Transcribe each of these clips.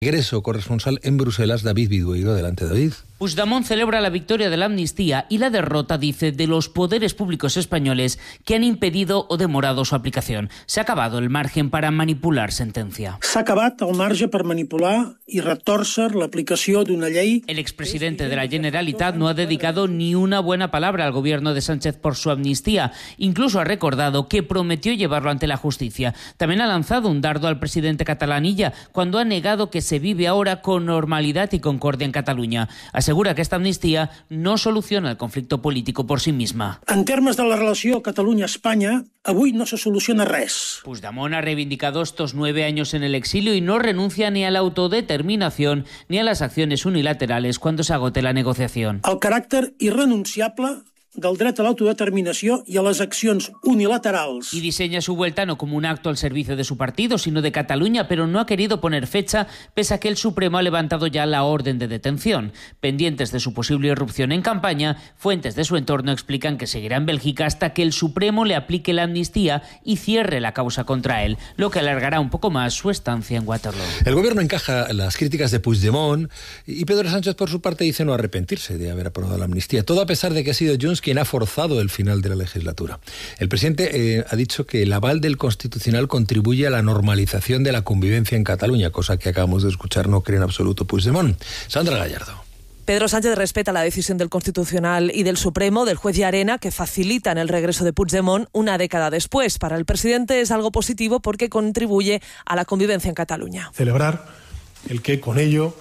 Regreso, corresponsal en Bruselas, David Vidueiro. Adelante, David. Puigdemont celebra la victoria de la amnistía y la derrota, dice, de los poderes públicos españoles que han impedido o demorado su aplicación. Se ha acabado el margen para manipular sentencia. S'ha acabat el marge per manipular i retòrcer l'aplicació d'una llei. El expresidente de la Generalitat no ha dedicado ni una buena palabra al gobierno de Sánchez por su amnistía. Incluso ha recordado que prometió llevarlo ante la justicia. También ha lanzado un dardo al presidente catalán Illa cuando ha negado que se vive ahora con normalidad y concordia en Cataluña. Asegura que esta amnistía no soluciona el conflicto político por sí misma. En termes de la relació Catalunya-Espanya, avui no se soluciona res. Puigdemont ha reivindicado estos 9 años en el exilio y no renuncia ni a la autodeterminación ni a las acciones unilaterales cuando se agote la negociación. El caràcter irrenunciable del dret a l'autodeterminació i a les accions unilaterals. Y diseña su vuelta no como un acto al servicio de su partido, sino de Cataluña, pero no ha querido poner fecha, pese a que el Supremo ha levantado ya la orden de detención. Pendientes de su posible irrupción en campaña, fuentes de su entorno explican que seguirá en Bélgica hasta que el Supremo le aplique la amnistía y cierre la causa contra él, lo que alargará un poco más su estancia en Waterloo. El gobierno encaja las críticas de Puigdemont y Pedro Sánchez, por su parte, dice no arrepentirse de haber aprobado la amnistía. Todo a pesar de que ha sido Junts quien ha forzado el final de la legislatura. El presidente ha dicho que el aval del Constitucional contribuye a la normalización de la convivencia en Cataluña, cosa que acabamos de escuchar no cree en absoluto Puigdemont. Sandra Gallardo. Pedro Sánchez respeta la decisión del Constitucional y del Supremo, del juez Llarena, que facilitan el regreso de Puigdemont una década después. Para el presidente es algo positivo porque contribuye a la convivencia en Cataluña. Celebrar el que con ello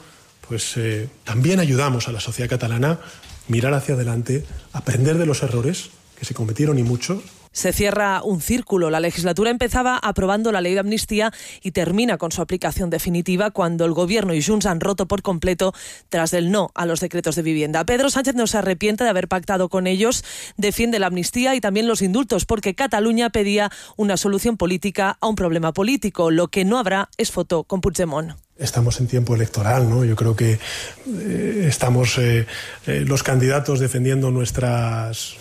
también ayudamos a la sociedad catalana mirar hacia adelante, aprender de los errores que se cometieron y mucho. Se cierra un círculo. La legislatura empezaba aprobando la ley de amnistía y termina con su aplicación definitiva cuando el Gobierno y Junts han roto por completo tras el no a los decretos de vivienda. Pedro Sánchez no se arrepiente de haber pactado con ellos, defiende la amnistía y también los indultos, porque Cataluña pedía una solución política a un problema político. Lo que no habrá es foto con Puigdemont. Estamos en tiempo electoral, ¿no? Yo creo que estamos los candidatos defendiendo nuestras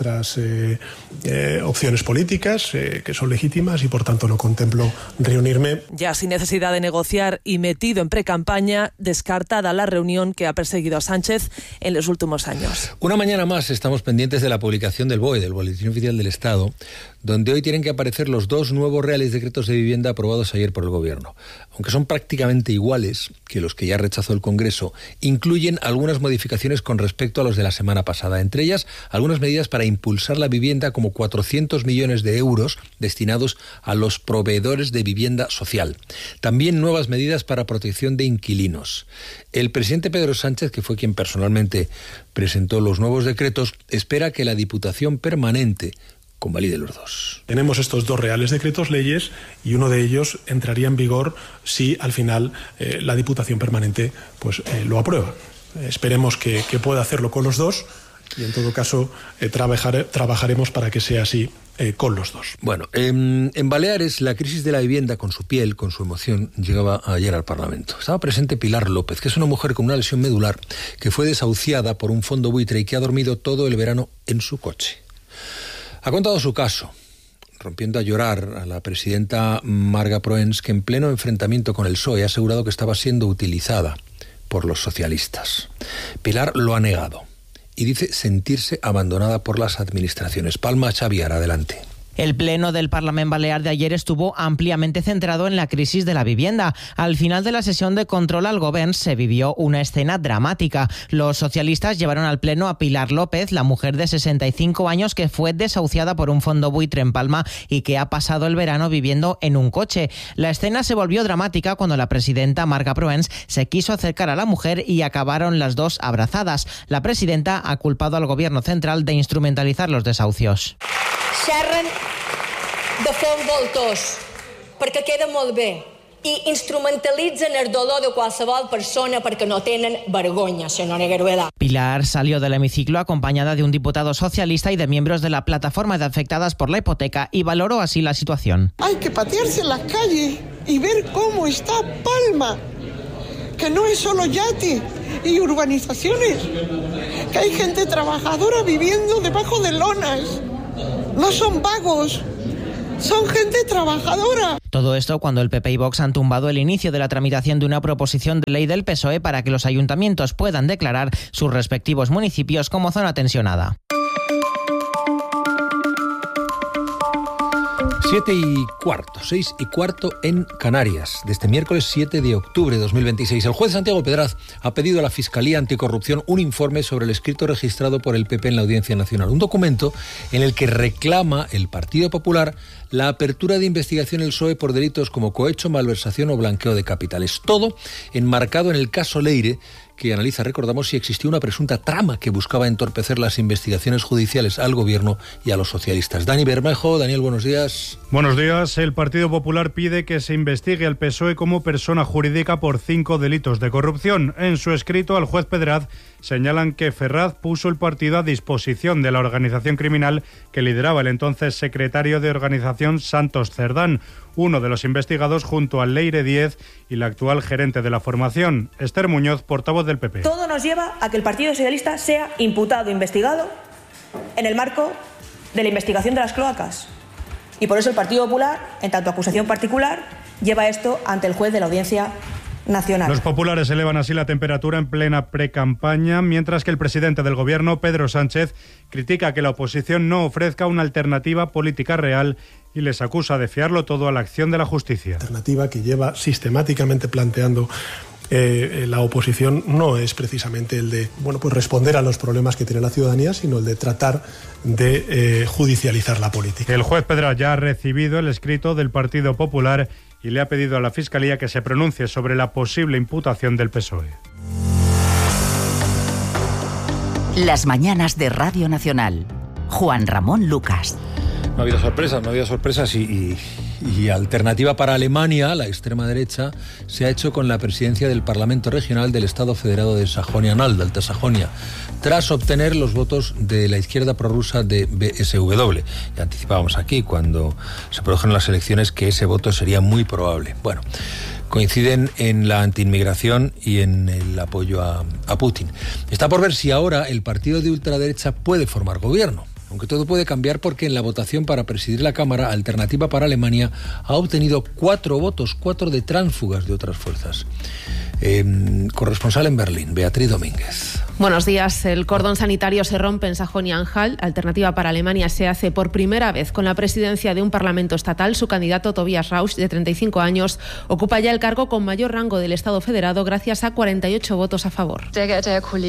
opciones políticas, que son legítimas, y por tanto no contemplo reunirme. Ya sin necesidad de negociar y metido en precampaña, descartada la reunión que ha perseguido a Sánchez en los últimos años. Una mañana más estamos pendientes de la publicación del BOE, del Boletín Oficial del Estado, donde hoy tienen que aparecer los 2 nuevos reales decretos de vivienda aprobados ayer por el Gobierno. Aunque son prácticamente iguales que los que ya rechazó el Congreso, incluyen algunas modificaciones con respecto a los de la semana pasada. Entre ellas, algunas medidas para impulsar la vivienda, como 400 millones de euros destinados a los proveedores de vivienda social. También nuevas medidas para protección de inquilinos. El presidente Pedro Sánchez, que fue quien personalmente presentó los nuevos decretos, espera que la Diputación Permanente convalide los 2. Tenemos estos 2 reales decretos leyes y uno de ellos entraría en vigor si al final la Diputación Permanente lo aprueba. Esperemos que pueda hacerlo con los 2 y en todo caso trabajaremos para que sea así con los 2. Bueno, en Baleares la crisis de la vivienda, con su piel, con su emoción, llegaba ayer al Parlamento. Estaba presente Pilar López, que es una mujer con una lesión medular que fue desahuciada por un fondo buitre y que ha dormido todo el verano en su coche. Ha contado su caso, rompiendo a llorar a la presidenta Marga Proens, que en pleno enfrentamiento con el PSOE ha asegurado que estaba siendo utilizada por los socialistas. Pilar lo ha negado y dice sentirse abandonada por las administraciones. Palma Xavier, adelante. El pleno del Parlament Balear de ayer estuvo ampliamente centrado en la crisis de la vivienda. Al final de la sesión de control al Gobierno se vivió una escena dramática. Los socialistas llevaron al pleno a Pilar López, la mujer de 65 años que fue desahuciada por un fondo buitre en Palma y que ha pasado el verano viviendo en un coche. La escena se volvió dramática cuando la presidenta Marga Proens se quiso acercar a la mujer y acabaron las dos abrazadas. La presidenta ha culpado al Gobierno central de instrumentalizar los desahucios. Xerren de fer voltors, perquè queda molt bé, i instrumentalitzen el dolor de qualsevol persona perquè no tenen vergonya, señora Gueruela. Pilar salió del hemiciclo acompañada de un diputado socialista y de miembros de la plataforma de afectadas por la hipoteca y valoró así la situación. Hay que patearse en la calle y ver cómo está Palma, que no es solo yate y urbanizaciones, que hay gente trabajadora viviendo debajo de lonas. No son vagos, son gente trabajadora. Todo esto cuando el PP y Vox han tumbado el inicio de la tramitación de una proposición de ley del PSOE para que los ayuntamientos puedan declarar sus respectivos municipios como zona tensionada. 6:15 en Canarias, de este miércoles 7 de octubre de 2026. El juez Santiago Pedraz ha pedido a la Fiscalía Anticorrupción un informe sobre el escrito registrado por el PP en la Audiencia Nacional. Un documento en el que reclama el Partido Popular la apertura de investigación del PSOE por delitos como cohecho, malversación o blanqueo de capitales. Todo enmarcado en el caso Leire, que analiza, recordamos, si existió una presunta trama que buscaba entorpecer las investigaciones judiciales al gobierno y a los socialistas. Dani Bermejo. Daniel, buenos días. Buenos días. El Partido Popular pide que se investigue al PSOE como persona jurídica por 5 delitos de corrupción. En su escrito al juez Pedraz señalan que Ferraz puso el partido a disposición de la organización criminal que lideraba el entonces secretario de organización Santos Cerdán, uno de los investigados junto a Leire Díez y la actual gerente de la formación, Esther Muñoz, portavoz del PP. Todo nos lleva a que el Partido Socialista sea imputado, investigado, en el marco de la investigación de las cloacas. Y por eso el Partido Popular, en tanto acusación particular, lleva esto ante el juez de la Audiencia Nacional. Los populares elevan así la temperatura en plena precampaña, mientras que el presidente del Gobierno, Pedro Sánchez, critica que la oposición no ofrezca una alternativa política real y les acusa de fiarlo todo a la acción de la justicia. La alternativa que lleva sistemáticamente planteando la oposición no es precisamente el de responder a los problemas que tiene la ciudadanía, sino el de tratar de judicializar la política. El juez Pedraz ya ha recibido el escrito del Partido Popular y le ha pedido a la Fiscalía que se pronuncie sobre la posible imputación del PSOE. Las mañanas de Radio Nacional. Juan Ramón Lucas. No ha habido sorpresas y alternativa para Alemania, la extrema derecha, se ha hecho con la presidencia del Parlamento Regional del Estado Federado de Sajonia-Anhalt, Alta Sajonia, tras obtener los votos de la izquierda prorrusa de BSW. Ya anticipábamos aquí, cuando se produjeron las elecciones, que ese voto sería muy probable. Bueno, coinciden en la antiinmigración y en el apoyo a Putin. Está por ver si ahora el partido de ultraderecha puede formar gobierno. Aunque todo puede cambiar porque en la votación para presidir la Cámara, Alternativa para Alemania ha obtenido 4 votos, 4 de tránsfugas de otras fuerzas. Corresponsal en Berlín, Beatriz Domínguez. Buenos días. El cordón sanitario se rompe en Sajonia-Anhalt. Alternativa para Alemania se hace por primera vez con la presidencia de un parlamento estatal. Su candidato Tobias Rausch, de 35 años, ocupa ya el cargo con mayor rango del Estado federado gracias a 48 votos a favor. Es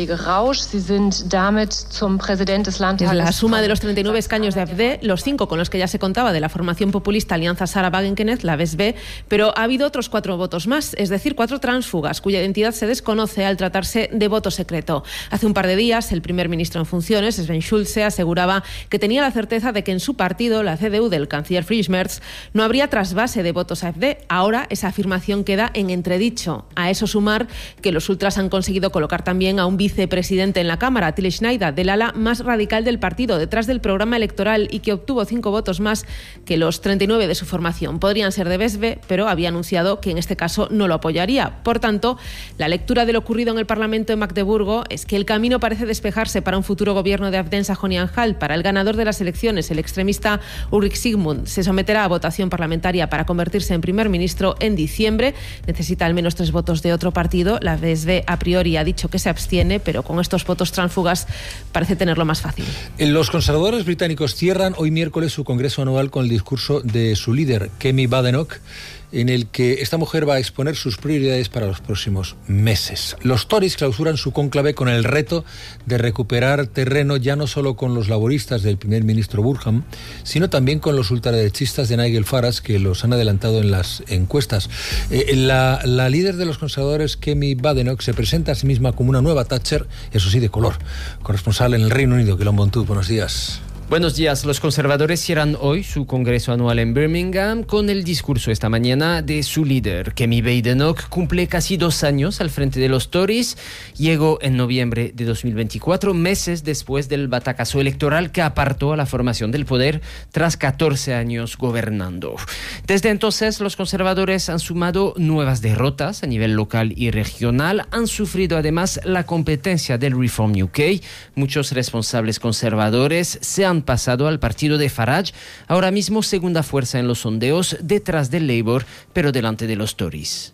la suma de los 39 escaños de AfD, los 5 con los que ya se contaba de la formación populista Alianza Sarah Wagenknecht, la VSB, pero ha habido otros 4 votos más, es decir, 4 tránsfugas, cuya identidad se desconoce al tratarse de voto secreto. Hace un par de días, el primer ministro en funciones, Sven Schulze, aseguraba que tenía la certeza de que en su partido, la CDU del canciller Friedrich Merz, no habría trasvase de votos AfD. Ahora esa afirmación queda en entredicho. A eso sumar que los ultras han conseguido colocar también a un vicepresidente en la Cámara, Till Schneider, del ala más radical del partido, detrás del programa electoral, y que obtuvo 5 votos más que los 39 de su formación. Podrían ser de VSB, pero había anunciado que en este caso no lo apoyaría. Por tanto, la lectura de lo ocurrido en el Parlamento de Magdeburgo es que el camino parece despejarse para un futuro gobierno de AfD en Sajonia-Anhalt. Para el ganador de las elecciones, el extremista Ulrich Sigmund, se someterá a votación parlamentaria para convertirse en primer ministro en diciembre. Necesita al menos 3 votos de otro partido. La VSB a priori ha dicho que se abstiene, pero con estos votos tránsfugas parece tenerlo más fácil. Los conservadores británicos cierran hoy miércoles su congreso anual con el discurso de su líder, Kemi Badenoch, en el que esta mujer va a exponer sus prioridades para los próximos meses. Los Tories clausuran su cónclave con el reto de recuperar terreno ya no solo con los laboristas del primer ministro Burham, sino también con los ultraderechistas de Nigel Farage, que los han adelantado en las encuestas. La líder de los conservadores, Kemi Badenoch, se presenta a sí misma como una nueva Thatcher, eso sí, de color. Corresponsal en el Reino Unido, Quilón Montú, buenos días. Buenos días. Los conservadores cierran hoy su congreso anual en Birmingham con el discurso esta mañana de su líder. Kemi Badenoch cumple casi 2 años al frente de los Tories. Llegó en noviembre de 2024, meses después del batacazo electoral que apartó a la formación del poder tras 14 años gobernando. Desde entonces, los conservadores han sumado nuevas derrotas a nivel local y regional. Han sufrido además la competencia del Reform UK. Muchos responsables conservadores se han han pasado al partido de Farage, ahora mismo segunda fuerza en los sondeos, detrás del Labour, pero delante de los Tories.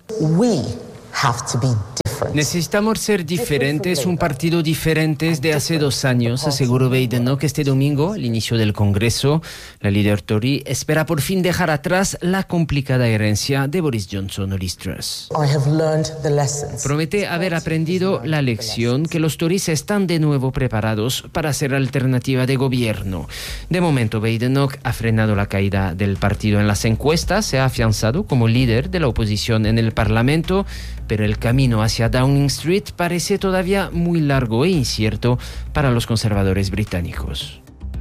Necesitamos ser diferentes, un partido diferente de hace 2 años, aseguró Badenoch este domingo al inicio del Congreso. La líder Tory espera por fin dejar atrás la complicada herencia de Boris Johnson o Liz Truss. Promete haber aprendido la lección, que los Tories están de nuevo preparados para ser alternativa de gobierno. De momento, Badenoch ha frenado la caída del partido en las encuestas, se ha afianzado como líder de la oposición en el Parlamento, pero el camino hacia Downing Street parece todavía muy largo e incierto para los conservadores británicos.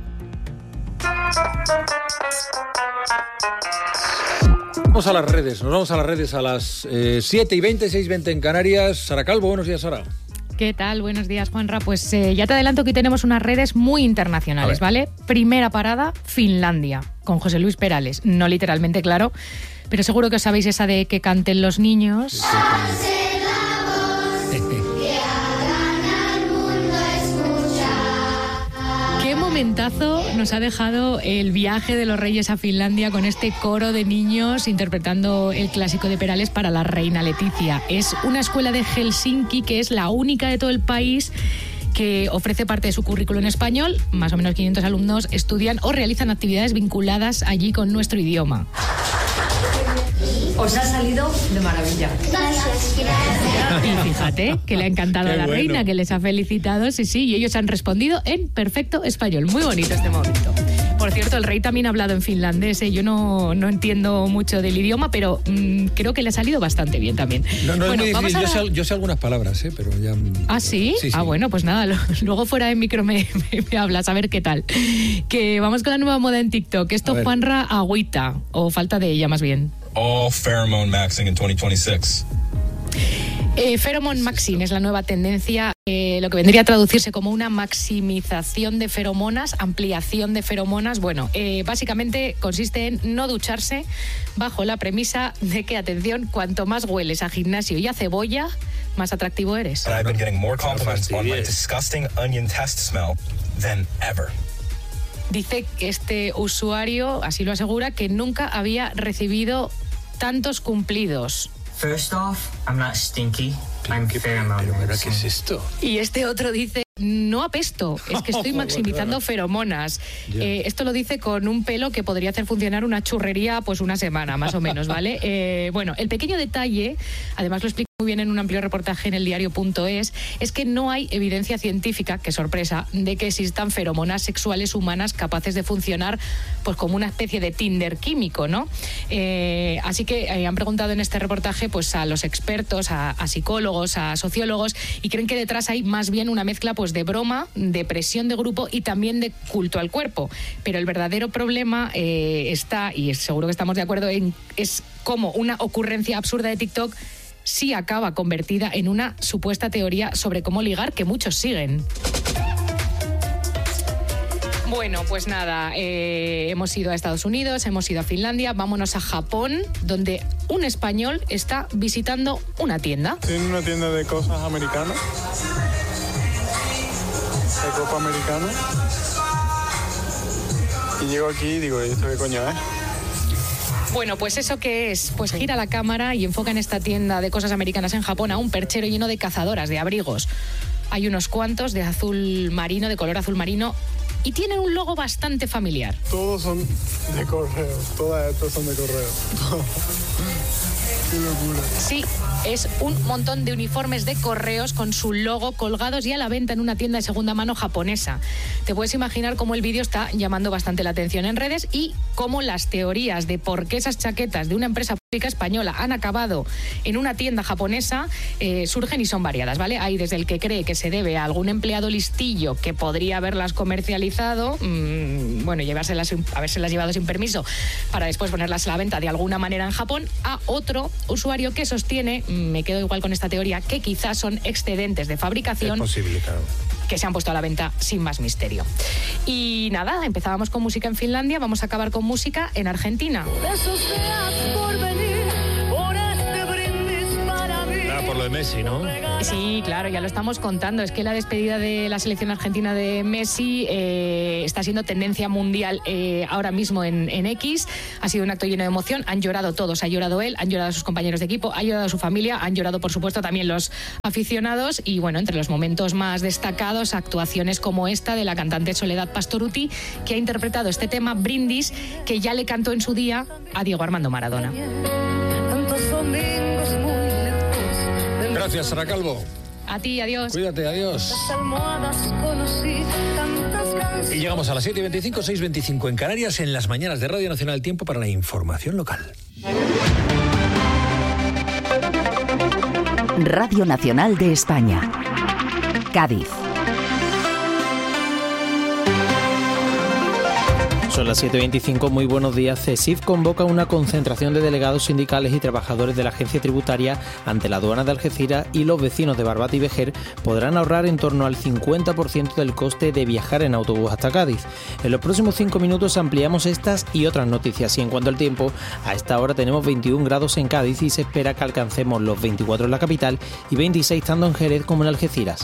Nos vamos a las redes a las 7:20, 6:20 en Canarias. Sara Calvo, buenos días, Sara. ¿Qué tal? Buenos días, Juanra. Pues ya te adelanto que tenemos unas redes muy internacionales, ¿vale? Primera parada, Finlandia, con José Luis Perales. No literalmente, claro, pero seguro que os sabéis esa de que canten los niños. Qué momentazo nos ha dejado el viaje de los Reyes a Finlandia con este coro de niños interpretando el clásico de Perales para la reina Leticia. Es una escuela de Helsinki que es la única de todo el país que ofrece parte de su currículo en español. Más o menos 500 alumnos estudian o realizan actividades vinculadas allí con nuestro idioma. Os ha salido de maravilla. Gracias. Y fíjate que le ha encantado a la reina, que les ha felicitado, sí, y ellos han respondido en perfecto español. Muy bonito este momento. Por cierto, el rey también ha hablado en finlandés, Yo no entiendo mucho del idioma, pero creo que le ha salido bastante bien también. No bueno, es muy difícil. Yo sé algunas palabras, pero ya... ¿Ah, sí? Sí. Ah, bueno, pues nada, luego fuera de micro me hablas, a ver qué tal. Que vamos con la nueva moda en TikTok. Esto, Juanra, agüita, o falta de ella más bien. All pheromone maxing in 2026. Pheromone maxing es la nueva tendencia, lo que vendría a traducirse como una maximización de feromonas, ampliación de feromonas. Bueno, básicamente consiste en no ducharse bajo la premisa de que, atención, cuanto más hueles a gimnasio y a cebolla, más atractivo eres. I've been getting more compliments on my disgusting onion test smell than ever. Dice que este usuario, así lo asegura, que nunca había recibido tantos cumplidos. First off, I'm not stinky. I'm pheromone. ¿Qué es esto? Y este otro dice, no apesto, es que estoy maximizando feromonas. Esto lo dice con un pelo que podría hacer funcionar una churrería pues una semana, más o menos, ¿vale? Bueno, el pequeño detalle, además lo explica muy bien en un amplio reportaje en eldiario.es, es que no hay evidencia científica, qué sorpresa, de que existan feromonas sexuales humanas capaces de funcionar pues como una especie de Tinder químico, ¿no? Así que han preguntado en este reportaje pues a los expertos, a psicólogos, a sociólogos, y creen que detrás hay más bien una mezcla pues de broma, de presión de grupo y también de culto al cuerpo. Pero el verdadero problema está, y seguro que estamos de acuerdo, es cómo una ocurrencia absurda de TikTok sí acaba convertida en una supuesta teoría sobre cómo ligar que muchos siguen. Bueno, pues nada, hemos ido a Estados Unidos, hemos ido a Finlandia, vámonos a Japón, donde un español está visitando una tienda. ¿Tiene una tienda de cosas americanas? ¿De copa americana? Y llego aquí y digo, ¿esto qué coño es? Bueno, pues ¿eso qué es? Pues gira la cámara y enfoca en esta tienda de cosas americanas en Japón a un perchero lleno de cazadoras, de abrigos. Hay unos cuantos de azul marino, de color azul marino, y tienen un logo bastante familiar. Todos son de correo, todas estas son de correo. Qué locura. Sí, es un montón de uniformes de correos con su logo colgados y a la venta en una tienda de segunda mano japonesa. Te puedes imaginar cómo el vídeo está llamando bastante la atención en redes y cómo las teorías de por qué esas chaquetas de una empresa pública española han acabado en una tienda japonesa surgen y son variadas, ¿vale? Hay desde el que cree que se debe a algún empleado listillo que podría haberlas comercializado, habérselas llevado sin permiso para después ponerlas a la venta de alguna manera en Japón, a otro usuario que sostiene, me quedo igual con esta teoría, que quizás son excedentes de fabricación. Es posible, claro. Que se han puesto a la venta sin más misterio. Y nada, empezábamos con música en Finlandia, vamos a acabar con música en Argentina. lo de Messi, ¿no? Sí, claro, ya lo estamos contando. Es que la despedida de la selección argentina de Messi está siendo tendencia mundial ahora mismo en X. Ha sido un acto lleno de emoción. Han llorado todos. Ha llorado él, han llorado sus compañeros de equipo, ha llorado su familia, han llorado, por supuesto, también los aficionados. Y bueno, entre los momentos más destacados, actuaciones como esta de la cantante Soledad Pastorutti, que ha interpretado este tema Brindis, que ya le cantó en su día a Diego Armando Maradona. Gracias, Sara Calvo. A ti, adiós. Cuídate, adiós. Y llegamos a las 7:25, 6:25 en Canarias, en las mañanas de Radio Nacional. Tiempo para la información local. Radio Nacional de España. Cádiz. Son las 7:25, muy buenos días. CESIF convoca una concentración de delegados sindicales y trabajadores de la agencia tributaria ante la aduana de Algeciras, y los vecinos de Barbate y Vejer podrán ahorrar en torno al 50% del coste de viajar en autobús hasta Cádiz. En los próximos 5 minutos ampliamos estas y otras noticias. Y en cuanto al tiempo, a esta hora tenemos 21 grados en Cádiz y se espera que alcancemos los 24 en la capital y 26 tanto en Jerez como en Algeciras.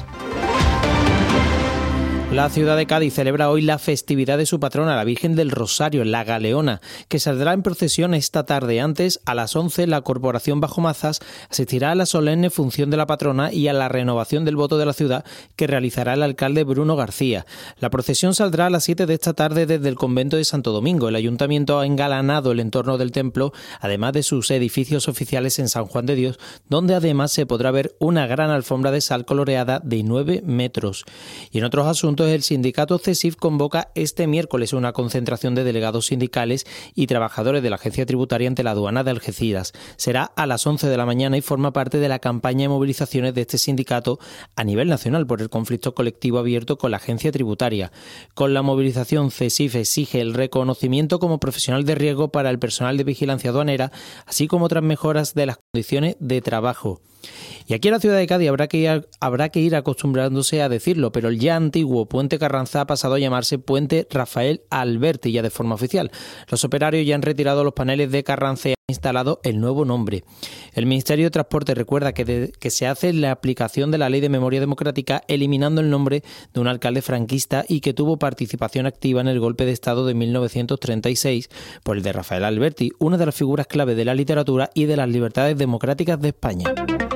La ciudad de Cádiz celebra hoy la festividad de su patrona, la Virgen del Rosario, la Galeona, que saldrá en procesión esta tarde. Antes, a las 11, la Corporación Bajo Mazas asistirá a la solemne función de la patrona y a la renovación del voto de la ciudad que realizará el alcalde Bruno García. La procesión saldrá a las 7 de esta tarde desde el convento de Santo Domingo. El ayuntamiento ha engalanado el entorno del templo, además de sus edificios oficiales en San Juan de Dios, donde además se podrá ver una gran alfombra de sal coloreada de 9 metros. Y en otros asuntos, el sindicato CESIF convoca este miércoles una concentración de delegados sindicales y trabajadores de la agencia tributaria ante la aduana de Algeciras. Será a las 11 de la mañana y forma parte de la campaña de movilizaciones de este sindicato a nivel nacional por el conflicto colectivo abierto con la agencia tributaria. Con la movilización, CESIF exige el reconocimiento como profesional de riesgo para el personal de vigilancia aduanera, así como otras mejoras de las condiciones de trabajo. Y aquí en la ciudad de Cádiz habrá que ir acostumbrándose a decirlo, pero el ya antiguo Puente Carranza ha pasado a llamarse Puente Rafael Alberti, ya de forma oficial. Los operarios ya han retirado los paneles de Carranza y han instalado el nuevo nombre. El Ministerio de Transporte recuerda que se hace la aplicación de la Ley de Memoria Democrática, eliminando el nombre de un alcalde franquista y que tuvo participación activa en el golpe de Estado de 1936 por el de Rafael Alberti, una de las figuras clave de la literatura y de las libertades democráticas de España.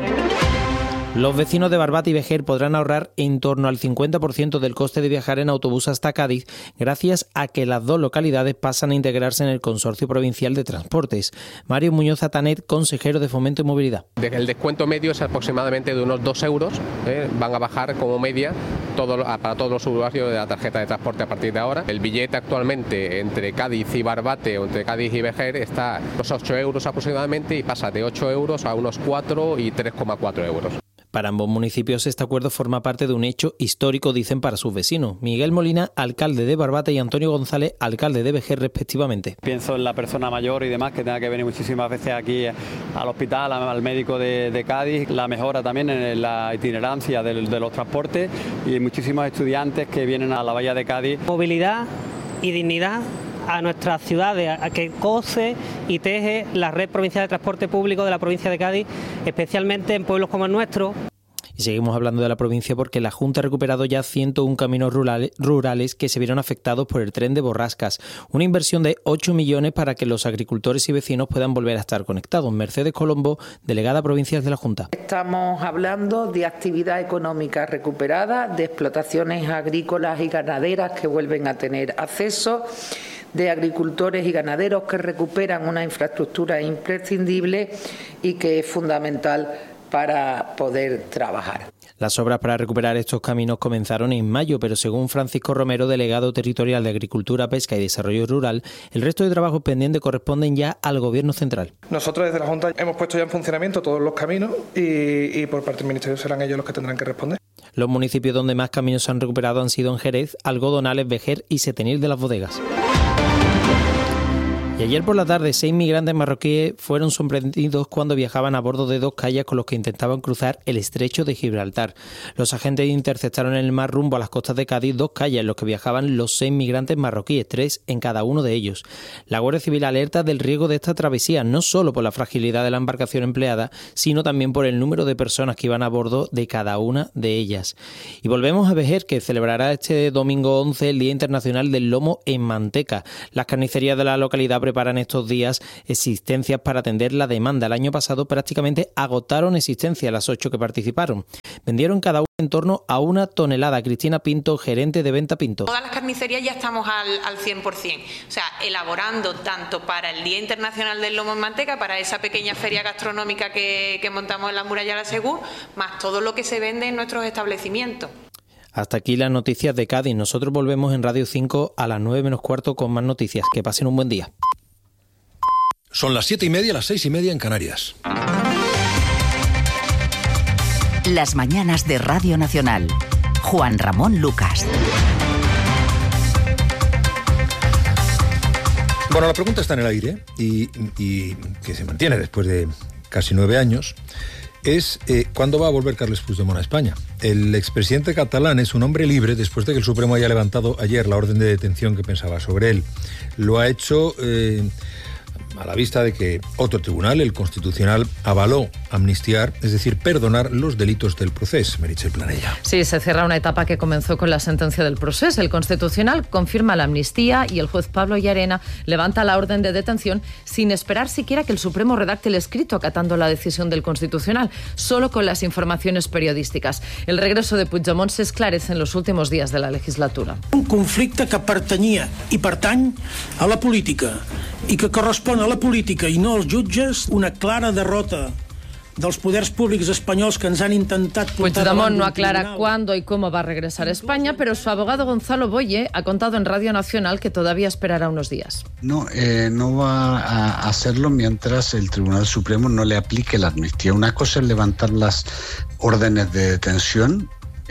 Los vecinos de Barbate y Vejer podrán ahorrar en torno al 50% del coste de viajar en autobús hasta Cádiz, gracias a que las dos localidades pasan a integrarse en el Consorcio Provincial de Transportes. Mario Muñoz Atanet, consejero de Fomento y Movilidad. El descuento medio es aproximadamente de unos 2 euros. Van a bajar como media para todos los usuarios de la tarjeta de transporte a partir de ahora. El billete actualmente entre Cádiz y Barbate o entre Cádiz y Vejer está a unos 8 euros aproximadamente y pasa de 8 euros a unos 4 y 3,4 euros. Para ambos municipios este acuerdo forma parte de un hecho histórico, dicen, para sus vecinos. Miguel Molina, alcalde de Barbate, y Antonio González, alcalde de Vejer, respectivamente. Pienso en la persona mayor y demás que tenga que venir muchísimas veces aquí al hospital, al médico de Cádiz. La mejora también en la itinerancia de los transportes y muchísimos estudiantes que vienen a la bahía de Cádiz. Movilidad y dignidad a nuestras ciudades, a que cose y teje la red provincial de transporte público de la provincia de Cádiz, especialmente en pueblos como el nuestro. Y seguimos hablando de la provincia porque la Junta ha recuperado ya 101 caminos rurales que se vieron afectados por el tren de Borrascas. Una inversión de 8 millones para que los agricultores y vecinos puedan volver a estar conectados. Mercedes Colombo, delegada provincial de la Junta. Estamos hablando de actividad económica recuperada, de explotaciones agrícolas y ganaderas que vuelven a tener acceso, de agricultores y ganaderos que recuperan una infraestructura imprescindible y que es fundamental para poder trabajar. Las obras para recuperar estos caminos comenzaron en mayo, pero según Francisco Romero, delegado territorial de Agricultura, Pesca y Desarrollo Rural, el resto de trabajos pendientes corresponden ya al Gobierno central. Nosotros desde la Junta hemos puesto ya en funcionamiento todos los caminos y por parte del Ministerio serán ellos los que tendrán que responder. Los municipios donde más caminos se han recuperado han sido en Jerez, Algodonales, Vejer y Setenil de las Bodegas. Y ayer por la tarde, 6 migrantes marroquíes fueron sorprendidos cuando viajaban a bordo de 2 kayaks con los que intentaban cruzar el estrecho de Gibraltar. Los agentes interceptaron en el mar rumbo a las costas de Cádiz 2 kayaks en los que viajaban los 6 migrantes marroquíes, 3 en cada uno de ellos. La Guardia Civil alerta del riesgo de esta travesía, no solo por la fragilidad de la embarcación empleada, sino también por el número de personas que iban a bordo de cada una de ellas. Y volvemos a Vejer, que celebrará este domingo 11 el Día Internacional del Lomo en Manteca. Las carnicerías de la localidad preparan estos días existencias para atender la demanda. El año pasado prácticamente agotaron existencias las 8 que participaron. Vendieron cada una en torno a 1 tonelada. Cristina Pinto, gerente de Venta Pinto. Todas las carnicerías ya estamos al 100%. O sea, elaborando tanto para el Día Internacional del Lomo en Manteca, para esa pequeña feria gastronómica que montamos en la Muralla de la Segur, más todo lo que se vende en nuestros establecimientos. Hasta aquí las noticias de Cádiz. Nosotros volvemos en Radio 5 a las 9 menos cuarto con más noticias. Que pasen un buen día. Son las 7:30, las 6:30 en Canarias. Las mañanas de Radio Nacional. Juan Ramón Lucas. Bueno, la pregunta está en el aire y que se mantiene después de casi 9 años. Es ¿cuándo va a volver Carles Puigdemont a España? El expresidente catalán es un hombre libre después de que el Supremo haya levantado ayer la orden de detención que pensaba sobre él. Lo ha hecho a la vista de que otro tribunal, el Constitucional, avaló amnistiar, es decir, perdonar los delitos del procés. Meritxell Planella. Sí, se cierra una etapa que comenzó con la sentencia del procés. El Constitucional confirma la amnistía y el juez Pablo Llarena levanta la orden de detención sin esperar siquiera que el Supremo redacte el escrito acatando la decisión del Constitucional, solo con las informaciones periodísticas. El regreso de Puigdemont se esclarece en los últimos días de la legislatura. Un conflicte que pertanyia i pertany a la política i que correspon a la política i no als jutges, una clara derrota dels poders públics espanyols que ens han intentat portar Puigdemont no aclara cuándo y cómo va a regresar a España, pero su abogado Gonzalo Boye ha contado en Radio Nacional que todavía esperará unos días. No va a hacerlo mientras el Tribunal Supremo no le aplique la amnistía. Una cosa es levantar las órdenes de detención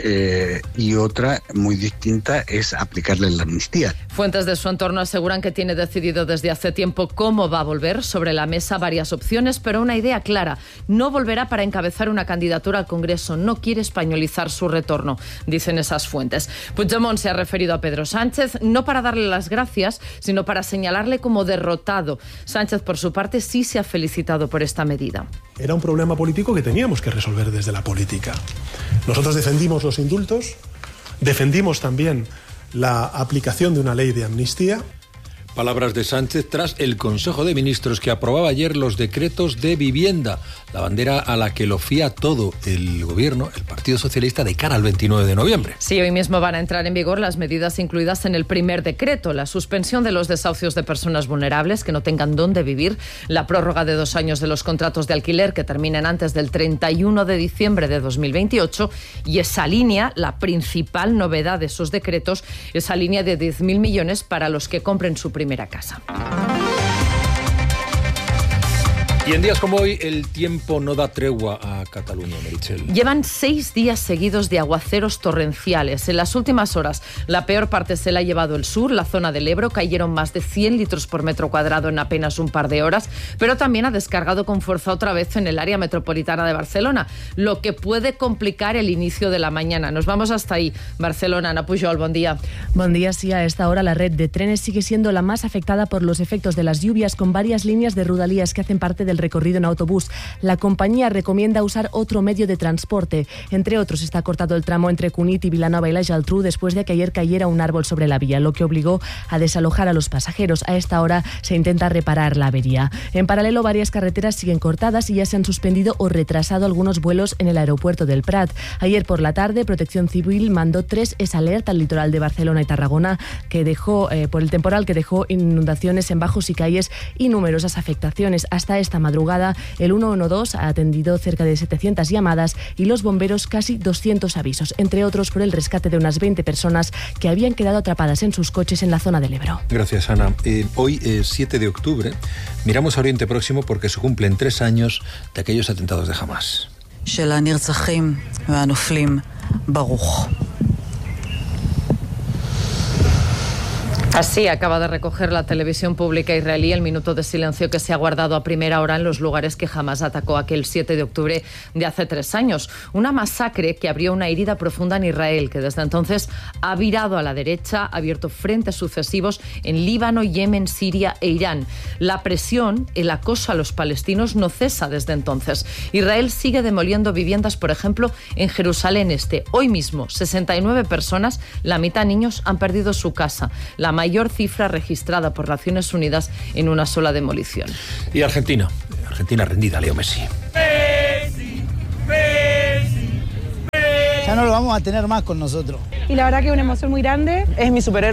y otra muy distinta es aplicarle la amnistía. Fuentes de su entorno aseguran que tiene decidido desde hace tiempo cómo va a volver. Sobre la mesa varias opciones, pero una idea clara: no volverá para encabezar una candidatura al Congreso, no quiere españolizar su retorno, dicen esas fuentes. Puigdemont se ha referido a Pedro Sánchez no para darle las gracias, sino para señalarle como derrotado. Sánchez, por su parte, sí se ha felicitado por esta medida. Era un problema político que teníamos que resolver desde la política. Nosotros defendimos los indultos, defendimos también la aplicación de una ley de amnistía. Palabras de Sánchez tras el Consejo de Ministros que aprobaba ayer los decretos de vivienda, la bandera a la que lo fía todo el Gobierno, el Partido Socialista, de cara al 29 de noviembre. Sí, hoy mismo van a entrar en vigor las medidas incluidas en el primer decreto: la suspensión de los desahucios de personas vulnerables que no tengan dónde vivir, la prórroga de 2 años de los contratos de alquiler que terminen antes del 31 de diciembre de 2028 y esa línea, la principal novedad de esos decretos, esa línea de 10.000 millones para los que compren su primera casa. Y en días como hoy, el tiempo no da tregua a Cataluña, Meritxell. Llevan 6 días seguidos de aguaceros torrenciales. En las últimas horas, la peor parte se la ha llevado el sur, la zona del Ebro. Cayeron más de 100 litros por metro cuadrado en apenas un par de horas, pero también ha descargado con fuerza otra vez en el área metropolitana de Barcelona, lo que puede complicar el inicio de la mañana. Nos vamos hasta ahí. Barcelona, Ana Pujol, buen día. Buen día, sí. A esta hora la red de trenes sigue siendo la más afectada por los efectos de las lluvias, con varias líneas de Rodalies que hacen parte del recorrido en autobús. La compañía recomienda usar otro medio de transporte. Entre otros, está cortado el tramo entre Cunit y Vilanova y la Geltrú después de que ayer cayera un árbol sobre la vía, lo que obligó a desalojar a los pasajeros. A esta hora se intenta reparar la avería. En paralelo, varias carreteras siguen cortadas y ya se han suspendido o retrasado algunos vuelos en el aeropuerto del Prat. Ayer por la tarde, Protección Civil mandó 3 alertas al litoral de Barcelona y Tarragona por el temporal que dejó inundaciones en bajos y calles y numerosas afectaciones. Hasta esta madrugada, el 112 ha atendido cerca de 700 llamadas y los bomberos casi 200 avisos, entre otros por el rescate de unas 20 personas que habían quedado atrapadas en sus coches en la zona del Ebro. Gracias, Ana. Hoy, 7 de octubre, miramos a Oriente Próximo porque se cumplen 3 años de aquellos atentados de Hamas. של הנרצחים והנופלים ברוך. Así acaba de recoger la televisión pública israelí el minuto de silencio que se ha guardado a primera hora en los lugares que Hamás atacó aquel 7 de octubre de hace 3 años. Una masacre que abrió una herida profunda en Israel, que desde entonces ha virado a la derecha, ha abierto frentes sucesivos en Líbano, Yemen, Siria e Irán. La presión, el acoso a los palestinos no cesa desde entonces. Israel sigue demoliendo viviendas, por ejemplo, en Jerusalén Este. Hoy mismo, 69 personas, la mitad niños, han perdido su casa. La mayor cifra registrada por Naciones Unidas en una sola demolición. Y Argentina rendida, Leo Messi. Ya no lo vamos a tener más con nosotros. Y la verdad que es una emoción muy grande. Es mi superhéroe.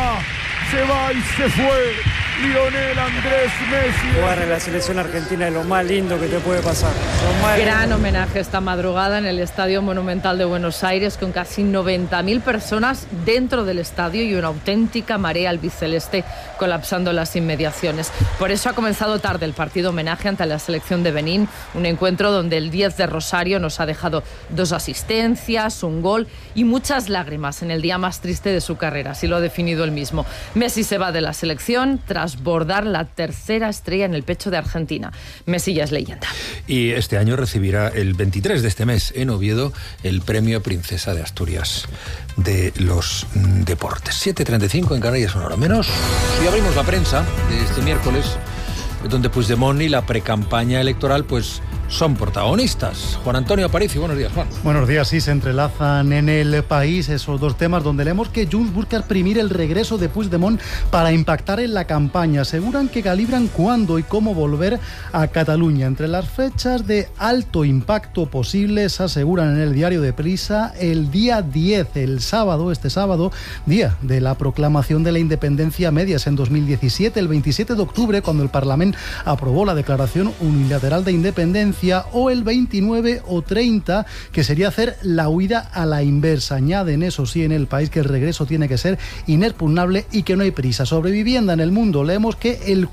Se va y se fue Lionel Andrés Messi. Jugar en la selección argentina es lo más lindo que te puede pasar. Gran homenaje esta madrugada en el Estadio Monumental de Buenos Aires, con casi 90.000 personas dentro del estadio y una auténtica marea albiceleste colapsando las inmediaciones. Por eso ha comenzado tarde el partido homenaje ante la selección de Benín, un encuentro donde el 10 de Rosario nos ha dejado 2 asistencias, un gol y muchas lágrimas en el día más triste de su carrera, así lo ha definido él mismo. Messi se va de la selección tras bordar la 3ª estrella en el pecho de Argentina. Messi ya es leyenda. Y este año recibirá el 23 de este mes en Oviedo el premio Princesa de Asturias de los deportes. 7:35 en Canarias, 1 hora menos. Y abrimos la prensa de este miércoles, donde Puigdemont y la precampaña electoral pues son protagonistas. Juan Antonio Aparicio, buenos días, Juan. Buenos días, sí, se entrelazan en El País esos dos temas donde leemos que Junts busca exprimir el regreso de Puigdemont para impactar en la campaña. Aseguran que calibran cuándo y cómo volver a Cataluña. Entre las fechas de alto impacto posibles, aseguran en el diario de Prisa, el día 10, este sábado, día de la proclamación de la independencia medias en 2017, el 27 de octubre, cuando el Parlamento aprobó la declaración unilateral de independencia, o el 29 o 30, que sería hacer la huida a la inversa. Añaden, eso sí, en El País, que el regreso tiene que ser inexpugnable y que no hay prisa. Sobre vivienda en El Mundo, leemos que el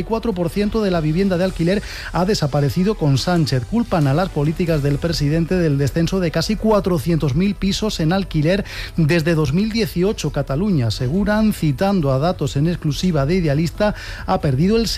44% de la vivienda de alquiler ha desaparecido con Sánchez. Culpan a las políticas del presidente del descenso de casi 400.000 pisos en alquiler desde 2018. Cataluña, aseguran, citando a datos en exclusiva de Idealista, ha perdido el